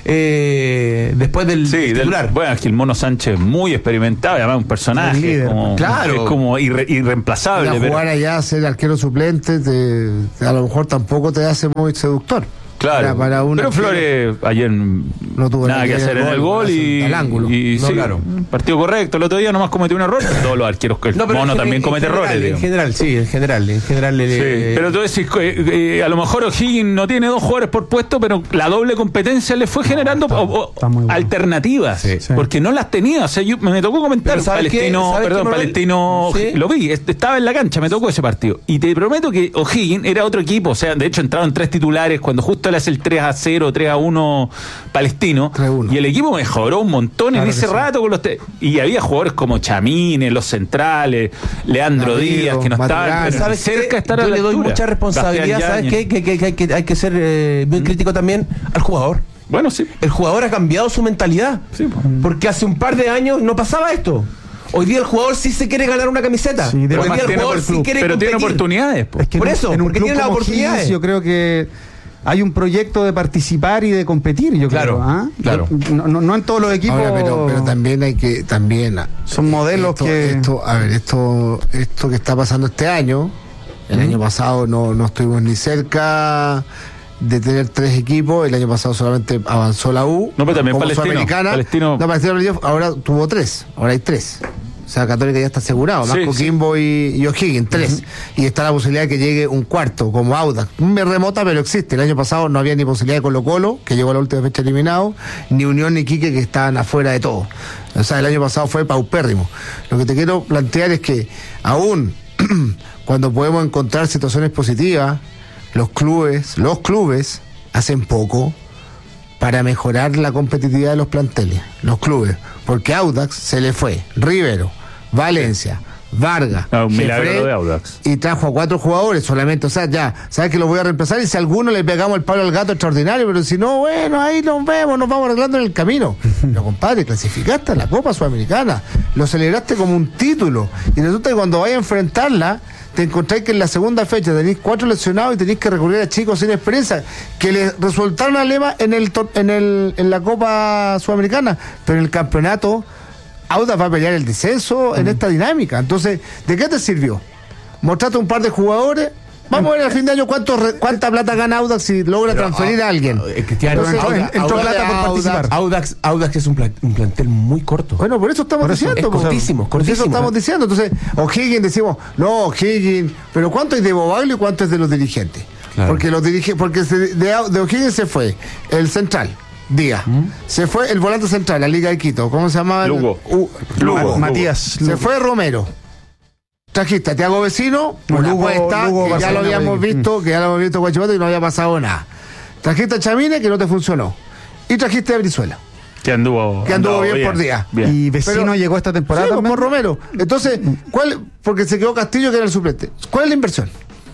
eh, después del Sí, del- titular. bueno, es que el Mono Sánchez es muy experimentado, y además un personaje. El líder. Como, Claro. Es como irre- irreemplazable. Ir a pero- jugar allá, ser arquero suplente, te- te- a lo mejor tampoco te hace muy seductor. Claro, Para- para un pero arquero. Flores ayer No tuvo nada que hacer en el gol y, al ángulo. y No, sí, claro. partido correcto. El otro día nomás cometió un error. Todos los arqueros, el No, pero Mono en también gen- comete en general, errores. En digamos. general, sí, en general. En general le- Sí, le- pero tú decís que eh, eh, a lo mejor O'Higgins no tiene dos jugadores por puesto, pero la doble competencia le fue generando está- o- o- está muy bueno. alternativas, Sí. Sí. porque no las tenía. O sea, yo, me tocó comentar Pero ¿sabes qué? Palestino, ¿Sabes perdón, qué, Manuel? Palestino, Sí. lo vi, est- estaba en la cancha, me tocó ese partido. Y te prometo que O'Higgins era otro equipo, o sea, de hecho entraron tres titulares cuando justo le hace el tres a cero, tres a uno Palestino, tres a uno. y el equipo mejoró un montón Claro en que ese sí. rato con los te- y había jugadores como Chamines, los centrales, Leandro Darío, Díaz, que no estaban Maturana. pero ¿Sabes cerca qué? de estar a Yo la le doy altura. mucha responsabilidad. Bastián ¿Sabes Yáñez. qué? Que, que- que- que hay que ser eh, muy crítico también al jugador. Bueno, sí. El jugador ha cambiado su mentalidad. Sí, pues. Porque hace un par de años no pasaba esto. Hoy día el jugador sí se quiere ganar una camiseta. Sí, de Hoy más día el tiene jugador por sí club. quiere Pero tiene competir. oportunidades. po. Es que Por en un- eso, en un porque club tiene las como oportunidades. Higgins, yo creo que hay un proyecto de participar y de competir, yo Claro, creo. ¿ah? claro. No, no- no en todos los equipos Ahora, pero, pero también hay que, también son modelos esto, que... esto, a ver, esto, esto que está pasando este año, el año pasado no, no estuvimos ni cerca de tener tres equipos, el año pasado solamente avanzó la U. No, pero también como Palestino. Sudamericana. Palestino- No, Palestino perdió, ahora tuvo tres, ahora hay tres. O sea, Católica ya está asegurado, más Sí, Coquimbo y, y O'Higgins, tres. Y está la posibilidad de que llegue un cuarto, como Audax. Muy remota, pero existe. El año pasado no había ni posibilidad de Colo Colo, que llegó a la última fecha eliminado, ni Unión ni Quique, que estaban afuera de todo. O sea, el año pasado fue paupérrimo. Lo que te quiero plantear es que aún cuando podemos encontrar situaciones positivas, los clubes, los clubes hacen poco para mejorar la competitividad de los planteles, los clubes, porque Audax se le fue, Rivero, Valencia, Vargas, Ah, un milagro Jefré, de Audax. y trajo a cuatro jugadores solamente, o sea, ya, sabes que los voy a reemplazar y si a alguno le pegamos el palo al gato extraordinario, pero si no, bueno, ahí nos vemos, nos vamos arreglando en el camino. Pero compadre, clasificaste a la Copa Sudamericana, lo celebraste como un título, y resulta que cuando vayas a enfrentarla, te encontráis que en la segunda fecha tenéis cuatro lesionados y tenéis que recurrir a chicos sin experiencia que le resultaron a Lema en el to- en el en la Copa Sudamericana, pero en el campeonato Audax va a pelear el descenso en esta dinámica. Entonces, ¿de qué te sirvió? Mostraste un par de jugadores. Vamos a ver al fin de año cuánto re- cuánta plata gana Audax si logra Pero, transferir ah, a alguien. eh, Cristiano, Entonces, Audax- entró- entró Audax- plata por Audax- participar. Audax, Audax es un, plan- un plantel muy corto. Bueno, por eso estamos Por eso, diciendo. es po. cortísimo, Por eso cortísimo. estamos diciendo. Entonces, O'Higgins decimos, no, O'Higgins, pero ¿cuánto es de Bobaglio y cuánto es de los dirigentes? Claro. Porque los dirigentes, porque se- de, de O'Higgins se fue el central, Díaz. Se fue el volante central, la Liga de Quito. ¿Cómo se llama? Lugo. Uh, Lugo. Matías. Se fue Romero. Trajiste a Thiago Vecino, No, una Lugo- apuesta Lugo que ya Barcelona, lo habíamos Guayaquil. visto, que ya lo habíamos visto en Guachipato y no había pasado nada. Trajiste a Chamine, que no te funcionó. Y trajiste a Brizuela, Que anduvo, que anduvo bien, por día. Bien. Y Vecino Pero- llegó esta temporada Sí, pues, también. por Romero. Entonces, ¿cuál? Porque se quedó Castillo, que era el suplente. ¿Cuál es la inversión?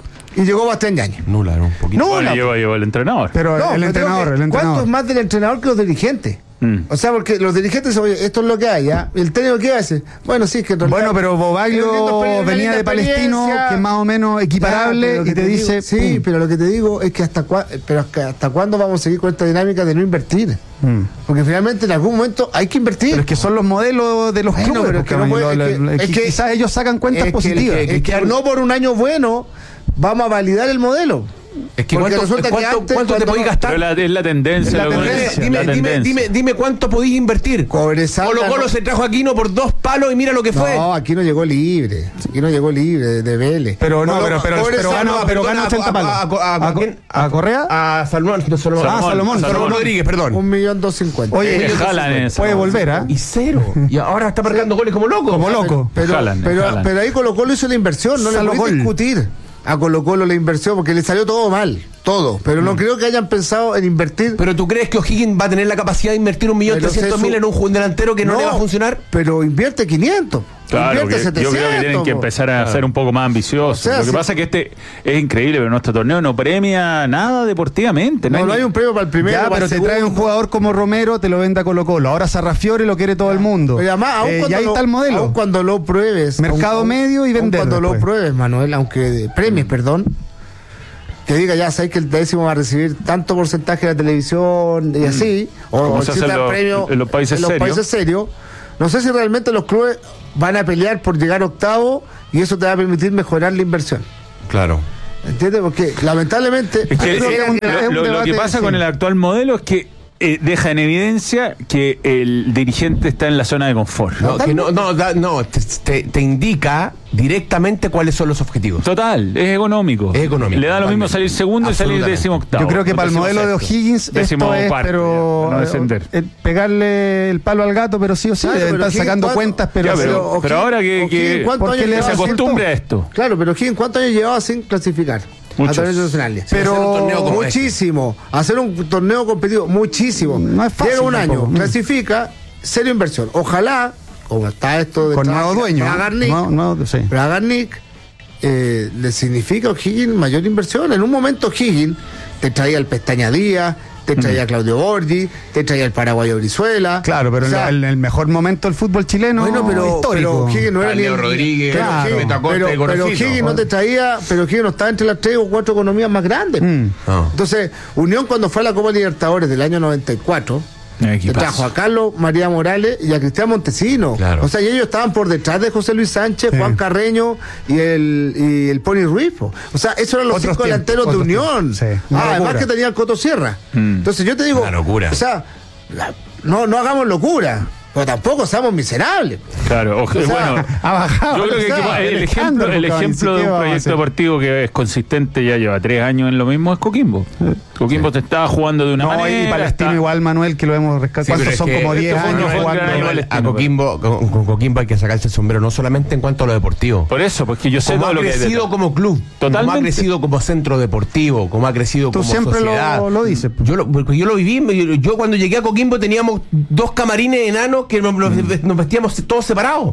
Y llegó Bastián Yáñez. Nula, era un poquito. No, Bueno, la- llegó, llegó el entrenador. Pero No, el pero tengo entrenador, que- el ¿Cuánto entrenador. es más del entrenador que los dirigentes? Mm. O sea, porque los dirigentes dicen, oye, esto es lo que hay, ¿ya? ¿Y el técnico qué hace? Bueno, sí, es que en realidad- Bueno, pero Tiene Bobaglio una venía de Palestino, experiencia. que es más o menos Ya, equiparable, pero lo que y te digo- dice... sí, pum. pero lo que te digo es que hasta, cua- pero es que hasta cuándo vamos a seguir con esta dinámica de no invertir. Mm. Porque finalmente en algún momento hay que invertir. Pero es que son los modelos de los Bueno, clubes. pero es que porque no puede- lo- es que- lo- es que que- quizás ellos sacan cuentas es que, positivas. es que, es que no por un año bueno vamos a validar el modelo. Es que Porque cuánto, resulta que cuánto- antes, cuánto te cuando- podéis gastar. Pero la, es la tendencia. Es la lo que uno tendencia. dice, Dime, la dime, tendencia. dime, dime cuánto podéis invertir. Cobresal Colo ganó- Colo se trajo a Aquino por dos palos y mira lo que fue. No, aquí no llegó libre. Aquí no llegó libre de, de Vélez. Pero no, Colo- pero, pero, Cobresal pero gana, no, pero perdona, gana ochenta a- palos. a- a- a- ¿A, Co- quién? a Correa? A Salomón, no, Salomón. Ah, Salomón, Salomón. Rodríguez, perdón. Un millón dos cincuenta. Oye, Que jalan en esa puede bolsa. volver, ¿ah? Y cero. Y ahora está marcando goles como loco. Como loco. Pero, Jalan, pero, jalan. pero ahí Colo Colo hizo la inversión, no le Salvo podéis gol. discutir a Colo Colo la inversión porque le salió todo mal. todo, pero no creo que hayan pensado en invertir. Pero tú crees que O'Higgins va a tener la capacidad de invertir un millón Pero trescientos mil eso- en un ju- delantero que no, le va a funcionar. Pero invierte quinientos. Claro, invierte que setecientos. yo creo que tienen que po. empezar a ser un poco más ambiciosos. O sea, Lo que si- pasa es que este es increíble, pero nuestro torneo no premia nada deportivamente. No, hay no ni- hay un premio para el primero. Ya, para pero el te segundo. trae un jugador como Romero, te lo vende a Colo Colo. Ahora Sarrafiore lo quiere todo el mundo. Pero además, aun Eh, cuando y ahí lo- está el modelo. aun cuando lo pruebes. Mercado aun- medio y aun vender Cuando lo después. pruebes, Manuel, aunque premies, perdón. Que diga, ya sabes que el décimo va a recibir tanto porcentaje de la televisión y así. O, Como o se si hace te en dan los- premio en los países en los serios. países serios. No sé si realmente los clubes van a pelear por llegar octavo y eso te va a permitir mejorar la inversión. Claro. ¿Entiendes? Porque lamentablemente. Es que, yo creo eh, que es un lo, lo- lo que debate, pasa sí. con el actual modelo es que eh, deja en evidencia que el dirigente está en la zona de confort. No, que no, no, da- no te, te- te indica directamente cuáles son los objetivos. Total, es económico. Es económico, Le da lo mismo totalmente. salir segundo y salir Absolutamente. décimo octavo. Yo creo que para el modelo de O'Higgins esto es, pero no descender. eh, pegarle el palo al gato, pero sí o sí, Claro, deben pero estar O'Higgins, sacando ¿cuánto? cuentas, pero, Ya, pero- pero- O'Higgins- pero ahora que- O'Higgins, que- ¿cuántos ¿por qué años le que se llevaba sin- acostumbre a esto. Claro, pero O'Higgins, ¿cuántos años llevaba sin clasificar? Muchos. A torneos internacionales. Pero hacer un torneo como muchísimo. Hacer un torneo competitivo, muchísimo. No es fácil Llega un año, tampoco. clasifica, serio inversión. Ojalá, como está esto de con trabajar- nuevo dueño. Braga Nick, No, no, sí. Braga Nick, eh, le significa a O'Higgins mayor inversión. En un momento O'Higgins te traía el Pestaña Díaz, te traía a Claudio Borgi, te traía el paraguayo Brizuela. Claro, pero O sea, en el mejor momento del fútbol chileno bueno, pero, pero histórico. O'Higgins no era Al ni Leo el- Rodríguez, claro, Beto Acosta pero, y pero Gorosito. O'Higgins no te traía, pero O'Higgins no estaba entre las tres o cuatro economías más grandes. Mm. No. Entonces, Unión cuando fue a la Copa Libertadores del año noventa y cuatro, Eh, te equipazo. trajo a Carlos María Morales y a Cristian Montesino. Claro. O sea, y ellos estaban por detrás de José Luis Sánchez, Sí. Juan Carreño y el, y el Pony Ruiz. po. O sea, esos eran los Otros cinco tiempos, delanteros de otros Unión. tiempos, sí. Ah, Una además locura. que tenía el Coto Sierra. Mm. Entonces yo te digo, Una locura. o sea, la- no, no hagamos locura, pero tampoco seamos miserables. Claro, o- sea, bueno, ha bajado. yo creo que o sea, el, el ejemplo, escándalo, el cabrón, ejemplo ni de un siquiera vamos a proyecto hacer. deportivo que es consistente ya lleva tres años en lo mismo es Coquimbo. Coquimbo te estaba jugando de una No, manera. y Palestino está- igual, Manuel, que lo hemos rescatado. Sí, pero ¿Cuántos es son? que Como diez esto fue un años gran jugando. año A Palestino, Coquimbo, con, con Coquimbo hay que sacarse el sombrero no solamente en cuanto a lo deportivo. Por eso, porque yo sé Como todo ha lo que hay crecido detrás. como club, como ha Totalmente. crecido como centro deportivo, como ha crecido Tú como siempre lo- sociedad. lo dices. Yo lo, porque yo lo viví, yo, yo cuando llegué a Coquimbo teníamos dos camarines enanos que nos, nos- Mm. nos vestíamos todos separados.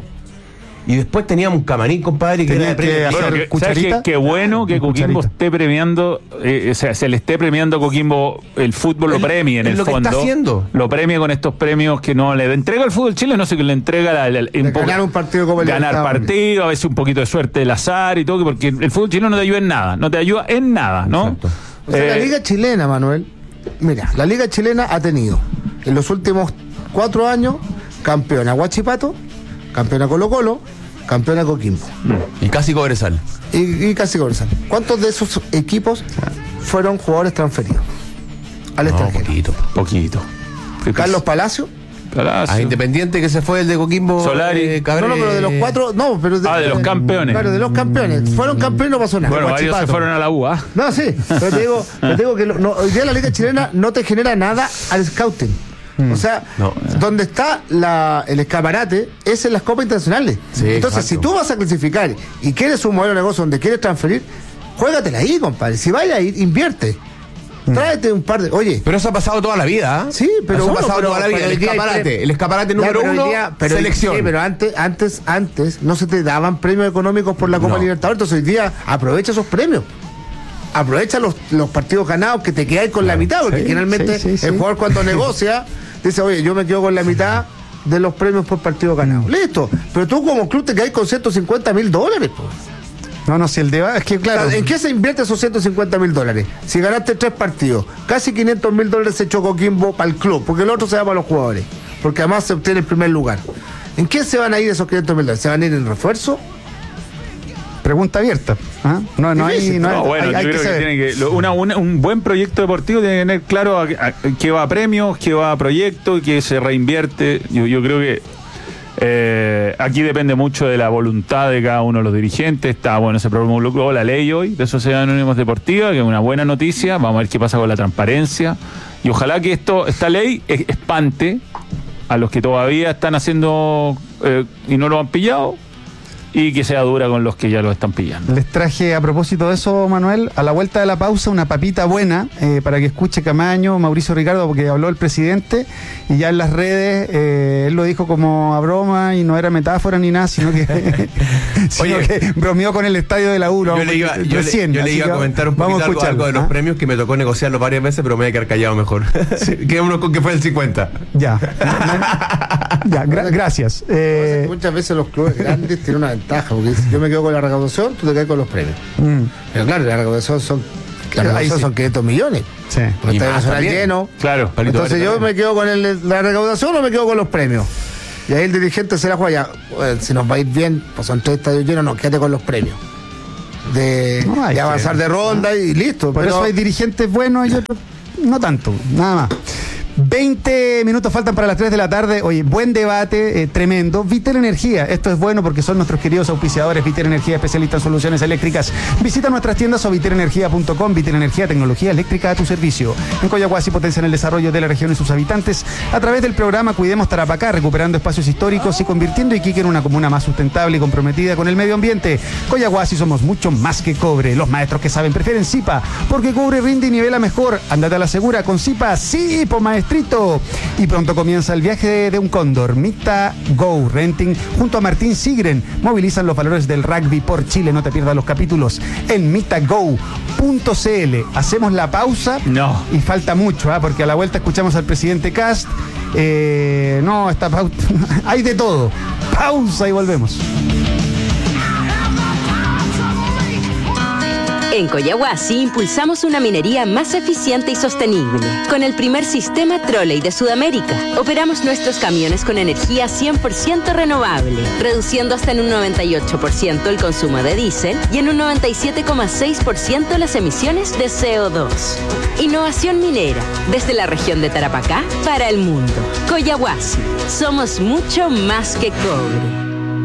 Y después teníamos un camarín, compadre, que Tenía era de que premio. hacer Bueno, que- ¿sabes cucharita? qué? Qué bueno que Con Coquimbo cucharita. esté premiando, eh, o sea, se le esté premiando a Coquimbo el fútbol, lo Es- premie en es el lo que fondo. está haciendo. Lo premia con estos premios que no le entrega al fútbol chileno, no sé, que le entrega la, la- De ganar un partido como el ganar Libertadores. partido, a veces un poquito de suerte del azar y todo, porque el fútbol chileno no te ayuda en nada, no te ayuda en nada, ¿no? Exacto. O sea, la Eh, liga chilena, Manuel, mira, la liga chilena ha tenido en los últimos cuatro años campeona Huachipato, campeona Colo Colo, campeona Coquimbo Y casi Cobresal. y, y casi Cobresal. ¿Cuántos de esos equipos fueron jugadores transferidos al No, extranjero? poquito. Poquito. Carlos Palacio. Palacio. A Independiente que se fue el de Coquimbo. Solari. eh, Cabré- No, no, pero de los cuatro, no, pero Ah, de los campeones. Claro, de los campeones. Fueron campeones, no pasó nada. Bueno, varios se Huachipato. fueron a la U, ¿ah? No, sí, pero te digo, pero te digo que lo- no, hoy día la liga chilena no te genera nada al scouting. O sea, No. donde está la, el escaparate es en las copas internacionales. Sí, Entonces, exacto. si tú vas a clasificar y quieres un modelo de negocio donde quieres transferir, juégatela ahí, compadre. Si vaya a ir, invierte. Tráete un par de. Oye, Pero eso ha pasado toda la vida. ¿ah? sí, pero Eso bueno, ha pasado pero- toda la vida. pero El hoy día hay escaparate. pre- El escaparate Ya, número pero hoy uno, día- pero- selección. sí, pero antes, antes, antes no se te daban premios económicos por la Copa No. Libertadores. Entonces hoy día aprovecha esos premios. Aprovecha los, los partidos ganados que te quedas con la mitad, porque Sí, generalmente sí, sí, sí. el jugador cuando negocia dice, oye, yo me quedo con la mitad de los premios por partido ganado. Listo. Pero tú como club te quedas con ciento cincuenta mil dólares. Pues. No, no, si el debate es que, claro. ¿En qué se invierte esos ciento cincuenta mil dólares? Si ganaste tres partidos, casi quinientos mil dólares se echó Coquimbo para el club, porque el otro se da para los jugadores, porque además se obtiene el primer lugar. ¿En qué se van a ir esos quinientos mil dólares? ¿Se van a ir en refuerzo? Pregunta abierta. ¿ah? No, no hay. Difícil. No hay- No, bueno, hay- yo hay creo que que, saber. tiene que lo- una- una- un buen proyecto deportivo tiene que tener claro a, a- qué va a premios, qué va a proyectos, qué se reinvierte. Yo, yo creo que eh, aquí depende mucho de la voluntad de cada uno de los dirigentes. Está bueno, se promulgó la ley hoy de Sociedad Anónimos Deportiva, que es una buena noticia. Vamos a ver qué pasa con la transparencia. Y ojalá que esto, esta ley eh, espante a los que todavía están haciendo eh, y no lo han pillado. y que sea dura con los que ya lo están pillando. Les traje, a propósito de eso, Manuel, a la vuelta de la pausa, una papita buena eh, para que escuche Camaño, Mauricio Ricardo, porque habló el presidente y ya en las redes eh, él lo dijo como a broma y no era metáfora ni nada, sino que, sino Oye, que bromeó con el estadio de la U. Yo le iba, yo recién, le, yo le así iba a que comentar un vamos poquito a algo, escucharlo, algo de los ¿ah? premios que me tocó negociarlo varias veces, pero me voy a quedar callado mejor. Quedémonos con que fue el cincuenta. Ya, ya gra- gracias. Eh, Muchas veces los clubes grandes tienen una ventaja, porque si yo me quedo con la recaudación, tú te quedas con los premios. mm, Pero claro, la recaudación son, la Ahí recaudación sí. son quinientos millones. sí. El Y Estadio más Nacional también. lleno. Claro. Palito Entonces Verde yo también. me quedo con el- la recaudación o me quedo con los premios. Y ahí el dirigente se la juega ya. Bueno, si nos va a ir bien, pues son tres estadios llenos, no, quédate con los premios. De, No, hay de que- avanzar de ronda y listo. Por pero eso hay dirigentes buenos y otros no tanto, nada más. veinte minutos faltan para las tres de la tarde. Oye, buen debate, eh, tremendo. Vitel Energía, esto es bueno porque son nuestros queridos auspiciadores. Vitel Energía, especialista en soluciones eléctricas. Visita nuestras tiendas o vitel energía punto com. Vitel Energía, tecnología eléctrica a tu servicio. En Coyahuasi potencian el desarrollo de la región y sus habitantes a través del programa Cuidemos Tarapacá, recuperando espacios históricos y convirtiendo Iquique en una comuna más sustentable y comprometida con el medio ambiente. Coyahuasi somos mucho más que cobre. Los maestros que saben prefieren Zipa, porque cobre rinde y nivela mejor. Ándate a la segura con Zipa, sí, po maestro. Y pronto comienza el viaje de, de un cóndor. Mita Go Renting junto a Martín Sigren movilizan los valores del rugby por Chile. No te pierdas los capítulos en mitago punto cl. Hacemos la pausa. No. Y falta mucho, ¿ah? Porque a la vuelta escuchamos al presidente Kast. Eh, no, esta pausa. Hay de todo. Pausa y volvemos. En Coyahuasi impulsamos una minería más eficiente y sostenible. Con el primer sistema Trolley de Sudamérica, operamos nuestros camiones con energía cien por ciento renovable, reduciendo hasta en un noventa y ocho por ciento el consumo de diésel y en un noventa y siete coma seis por ciento las emisiones de C O dos. Innovación minera, desde la región de Tarapacá para el mundo. Coyahuasi, somos mucho más que cobre.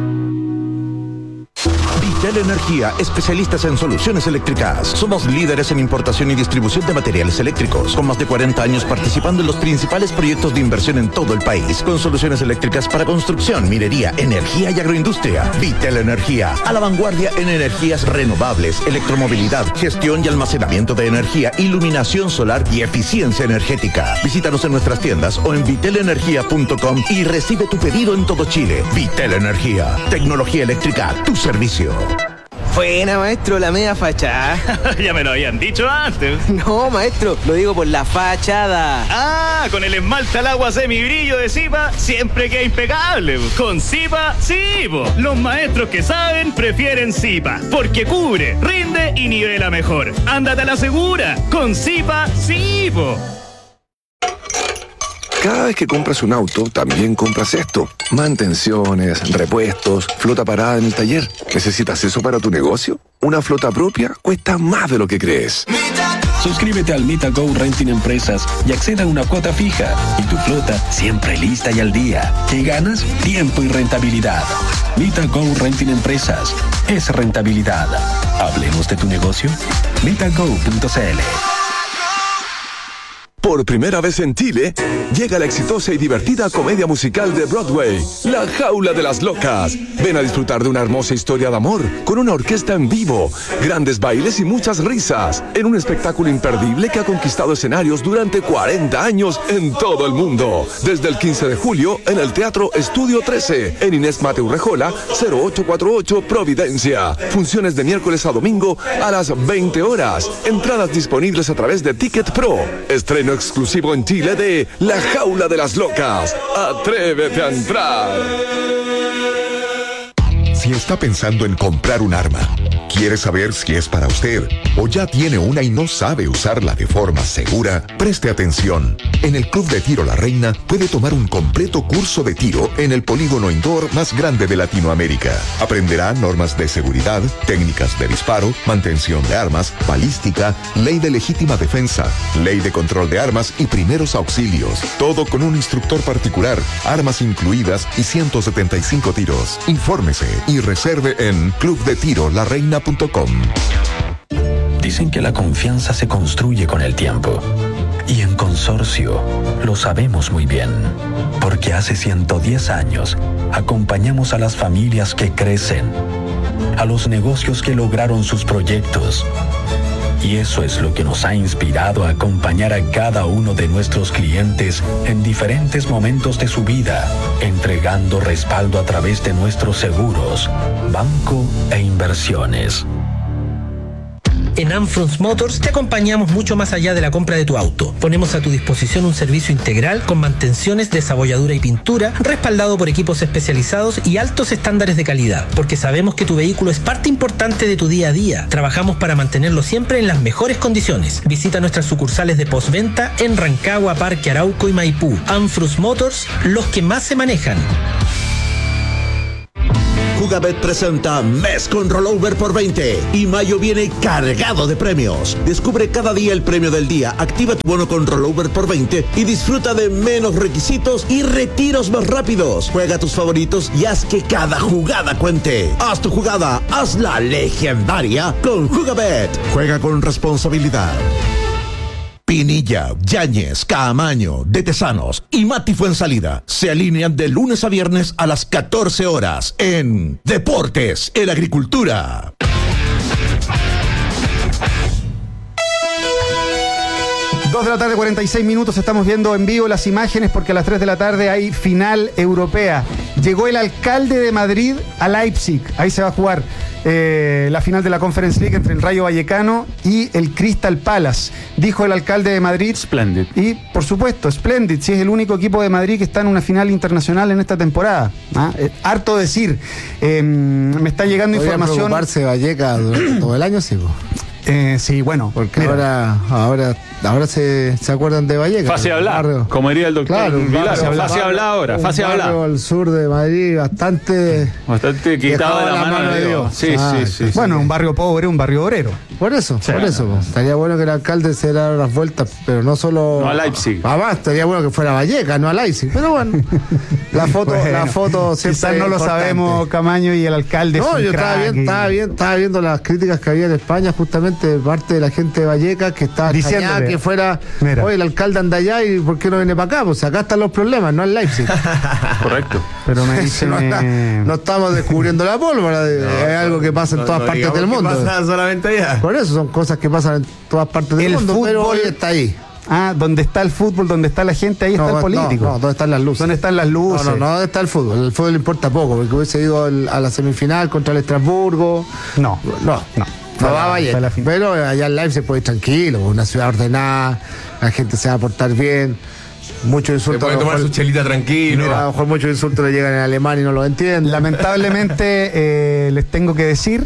Vitel Energía, especialistas en soluciones eléctricas. Somos líderes en importación y distribución de materiales eléctricos, con más de cuarenta años participando en los principales proyectos de inversión en todo el país, con soluciones eléctricas para construcción, minería, energía y agroindustria. Vitel Energía, a la vanguardia en energías renovables, electromovilidad, gestión y almacenamiento de energía, iluminación solar y eficiencia energética. Visítanos en nuestras tiendas o en vitel energía punto com y recibe tu pedido en todo Chile. Vitel Energía, tecnología eléctrica a tu servicio. Buena, maestro, la media fachada. Ya me lo habían dicho antes. No, maestro, lo digo por la fachada. Ah, con el esmalte al agua semibrillo de Zipa siempre queda impecable. Con Zipa, sí, po. Los maestros que saben prefieren Zipa, porque cubre, rinde y nivela mejor. Ándate a la segura. Con Zipa, sí, po. Cada vez que compras un auto, también compras esto. Mantenciones, repuestos, flota parada en el taller. ¿Necesitas eso para tu negocio? Una flota propia cuesta más de lo que crees. Suscríbete al Mita Go Renting Empresas y acceda a una cuota fija. Y tu flota siempre lista y al día. ¿Qué ganas? Tiempo y rentabilidad. Mita Go Renting Empresas. Es rentabilidad. Hablemos de tu negocio. mitago punto cl. Por primera vez en Chile, llega la exitosa y divertida comedia musical de Broadway, La Jaula de las Locas. Ven a disfrutar de una hermosa historia de amor, con una orquesta en vivo, grandes bailes y muchas risas, en un espectáculo imperdible que ha conquistado escenarios durante cuarenta años en todo el mundo. Desde el quince de julio, en el Teatro Estudio trece, en Inés Mateu Rejola, cero ocho cuatro ocho, Providencia. Funciones de miércoles a domingo a las veinte horas. Entradas disponibles a través de Ticket Pro. Estreno exclusivo en Chile de La Jaula de las Locas. Atrévete a entrar. Si está pensando en comprar un arma, quiere saber si es para usted o ya tiene una y no sabe usarla de forma segura, preste atención. En el Club de Tiro La Reina puede tomar un completo curso de tiro en el polígono indoor más grande de Latinoamérica. Aprenderá normas de seguridad, técnicas de disparo, mantención de armas, balística, ley de legítima defensa, ley de control de armas y primeros auxilios. Todo con un instructor particular, armas incluidas y ciento setenta y cinco tiros. Infórmese y reserve en club de tiro la reina punto com. Dicen que la confianza se construye con el tiempo. Y en Consorcio lo sabemos muy bien, porque hace ciento diez años acompañamos a las familias que crecen, a los negocios que lograron sus proyectos. Y eso es lo que nos ha inspirado a acompañar a cada uno de nuestros clientes en diferentes momentos de su vida, entregando respaldo a través de nuestros seguros, banco e inversiones. En Amfrons Motors te acompañamos mucho más allá de la compra de tu auto. Ponemos a tu disposición un servicio integral con mantenciones, desabolladura y pintura, respaldado por equipos especializados y altos estándares de calidad, porque sabemos que tu vehículo es parte importante de tu día a día. Trabajamos para mantenerlo siempre en las mejores condiciones. Visita nuestras sucursales de postventa en Rancagua, Parque Arauco y Maipú. Amfrons Motors, los que más se manejan. Jugabet presenta Mes con Rollover por veinte y mayo viene cargado de premios. Descubre cada día el premio del día, activa tu bono con Rollover por veinte y disfruta de menos requisitos y retiros más rápidos. Juega tus favoritos y haz que cada jugada cuente. Haz tu jugada, hazla legendaria con Jugabet. Juega con responsabilidad. Pinilla, Yáñez, Caamaño, De Tesanos y Mati Fuensalida se alinean de lunes a viernes a las catorce horas en Deportes, el Agricultura. dos de la tarde, cuarenta y seis minutos, estamos viendo en vivo las imágenes porque a las tres de la tarde hay final europea. Llegó el alcalde de Madrid a Leipzig, ahí se va a jugar eh, la final de la Conference League entre el Rayo Vallecano y el Crystal Palace. Dijo el alcalde de Madrid. Splendid. Y, por supuesto, Splendid, si es el único equipo de Madrid que está en una final internacional en esta temporada. ¿Ah? Eh, harto decir. Eh, me está llegando Podría información. preocuparse Vallecas durante todo el año, sí, pues. Eh, sí, bueno. Porque mira. ahora, ahora, ahora se, se acuerdan de Vallecas. Fácil hablar, barrio. como diría el doctor Claro, Vilar. fácil hablar. Fácil hablar ahora, Un fácil hablar. barrio al sur de Madrid bastante... Bastante quitado de la, la mano, mano de de Dios. Dios. Sí, Ah, sí, sí. Bueno, sí. un barrio pobre, un barrio obrero. Por eso, Sí. por eso. pues. Estaría bueno que el alcalde se diera las vueltas, pero no solo... No a Leipzig. Además, estaría bueno que fuera a Vallecas, no a Leipzig. Pero bueno, la foto, Bueno, la foto siempre quizás no lo importante. sabemos, Camaño, y el alcalde es No, un yo estaba, crack bien, y- estaba, bien, estaba viendo las críticas que había en España justamente de parte de la gente de Vallecas que estaba Diciéndole, extrañada que fuera, mira. oye, el alcalde anda allá y ¿por qué no viene para acá? Pues acá están los problemas, no en Leipzig. Correcto. Pero me dice... no, está- no estamos descubriendo la pólvora, de- es algo que pasa en No, todas no partes digamos del que mundo. pasa solamente allá. Por eso son cosas que pasan en todas partes del El mundo, pero fútbol- hoy está ahí. Ah, donde está el fútbol, donde está la gente, ahí No, está el político. No, no, ¿dónde están las luces? ¿Dónde están las luces? No, no, no, ¿dónde está el fútbol? El fútbol le importa poco, porque hubiese ido al- a la semifinal contra el Estrasburgo. No, No, no. No va a Está la Vallecas. fin- Pero allá en Leipzig se puede ir tranquilo, una ciudad ordenada, la gente se va a portar bien. Muchos Se insultos. puede a lo tomar mejor- su chelita tranquilo. Mira, a lo mejor muchos insultos le llegan en alemán y no los entienden. Lamentablemente eh, les tengo que decir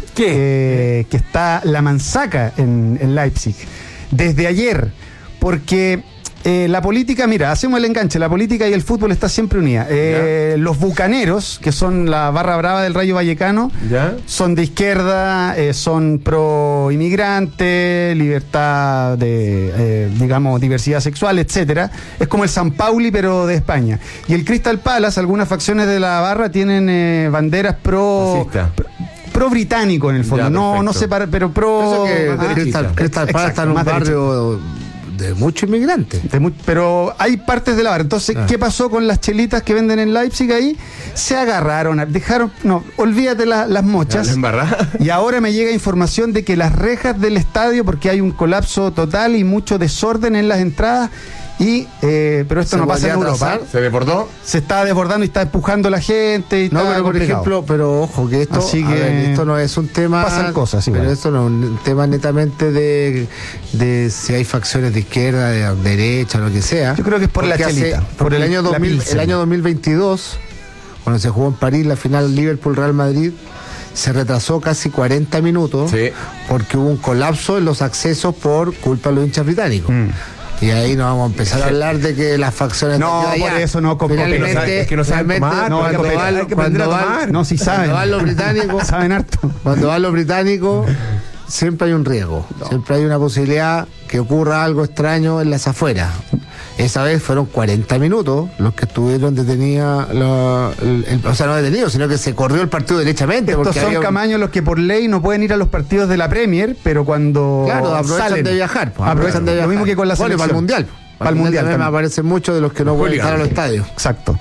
eh, que está la mansaca en, en Leipzig desde ayer, porque eh, la política, mira, hacemos el enganche, la política y el fútbol está siempre unida. Eh, los bucaneros, que son la barra brava del Rayo Vallecano, ¿Ya? son de izquierda, eh, son pro inmigrante, libertad de, eh, digamos, diversidad sexual, etcétera. Es como el San Pauli, pero de España. Y el Crystal Palace, algunas facciones de la barra tienen eh, banderas pro, Fascista. pro, pro británico en el fondo. Ya, no, perfecto. no separa, pero pro. Eso que ah, Crystal, Crystal Palace está en un más barrio de muchos inmigrantes. de mu- pero hay partes de la barra. Entonces, Ah. ¿qué pasó con las chelitas que venden en Leipzig ahí? Se agarraron, dejaron, no, olvídate la- las mochas. La embarrada. Y ahora me llega información de que las rejas del estadio, porque hay un colapso total y mucho desorden en las entradas, y eh, pero esto ¿Se no pasa en podría Europa. atrasar? ¿Se deportó? Se está desbordando y está empujando la gente. Y No, está pero por complicado. ejemplo, pero ojo, que esto, Así a que ver, esto no es un tema. pasan cosas, pero igual. esto no es un tema netamente de, de si hay facciones de izquierda, de derecha, lo que sea. Yo creo que es por la Porque hace- chelita, por por el el- año la dos mil, Pilsen. el año dos mil veintidós, cuando se jugó en París la final Liverpool-Real Madrid, se retrasó casi cuarenta minutos Sí. porque hubo un colapso en los accesos por culpa de los hinchas británicos. Mm. Y ahí nos vamos a empezar a hablar de que las facciones No, de allá, por eso no, con- finalmente, con- es que no saben finalmente, tomar, no, cuando hay que- van- hay que cuando aprender a van- tomar. No, sí saben. cuando van los británicos, Saben harto. cuando van los británicos, siempre hay un riesgo, siempre hay una posibilidad que ocurra algo extraño en las afueras. Esa vez fueron cuarenta minutos los que estuvieron detenidos, la- el- el- o sea, no detenidos, sino que se corrió el partido derechamente. Estos porque son había un- Camaños los que por ley no pueden ir a los partidos de la Premier, pero cuando Claro, aprovechan salen, de viajar. pues, aprovechan de viajar. Lo Lo mismo que con la Bueno, y selección. para el Mundial. Para el Mundial también me también. aparecen muchos de los que no pueden Julián. estar a los estadios. Exacto.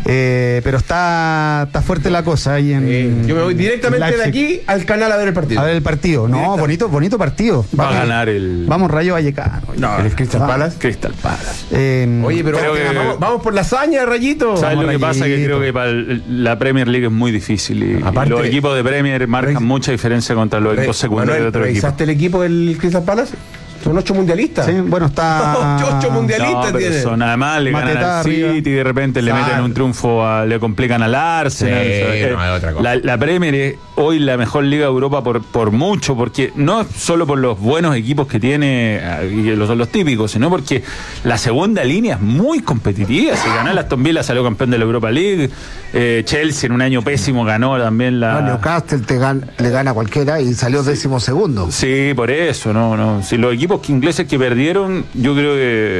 Eh, pero está, está fuerte la cosa ahí en. Eh, yo me voy directamente de aquí al canal a ver el partido. A ver el partido. No, bonito, bonito partido. Va Vamos, a ganar el. Vamos, Rayo Vallecano. No, ¿El Crystal Palace? Crystal Palace. Eh, Oye, pero creo vamos, que- vamos, vamos por la hazaña, Rayito. ¿Sabes Vamos, lo que pasa? Que Rayito. creo que para el- la Premier League es muy difícil. Y, Aparte- y los equipos de Premier marcan Reis- mucha diferencia contra los Re- equipos secundarios Manuel, de otros equipos. ¿revisaste el equipo del Crystal Palace? Son ocho mundialistas. sí, bueno, está. Ocho, ocho mundialistas No, pero tiene. son, además le ganan Mateta al City arriba. y de repente le Claro. meten un triunfo, a- le complican al Arsenal. Sí, O sea, no, es otra cosa. La, la Premier es hoy la mejor liga de Europa por, por mucho, porque no solo por los buenos equipos que tiene, eh, y que los, son los típicos, sino porque la segunda línea es muy competitiva. Si ganó el Aston Villa, salió campeón de la Europa League. Eh, Chelsea en un año pésimo ganó también la... No, Newcastle te gan- le gana a cualquiera y salió décimo segundo. Sí, por eso, no, no. Si los equipos ingleses que perdieron, yo creo que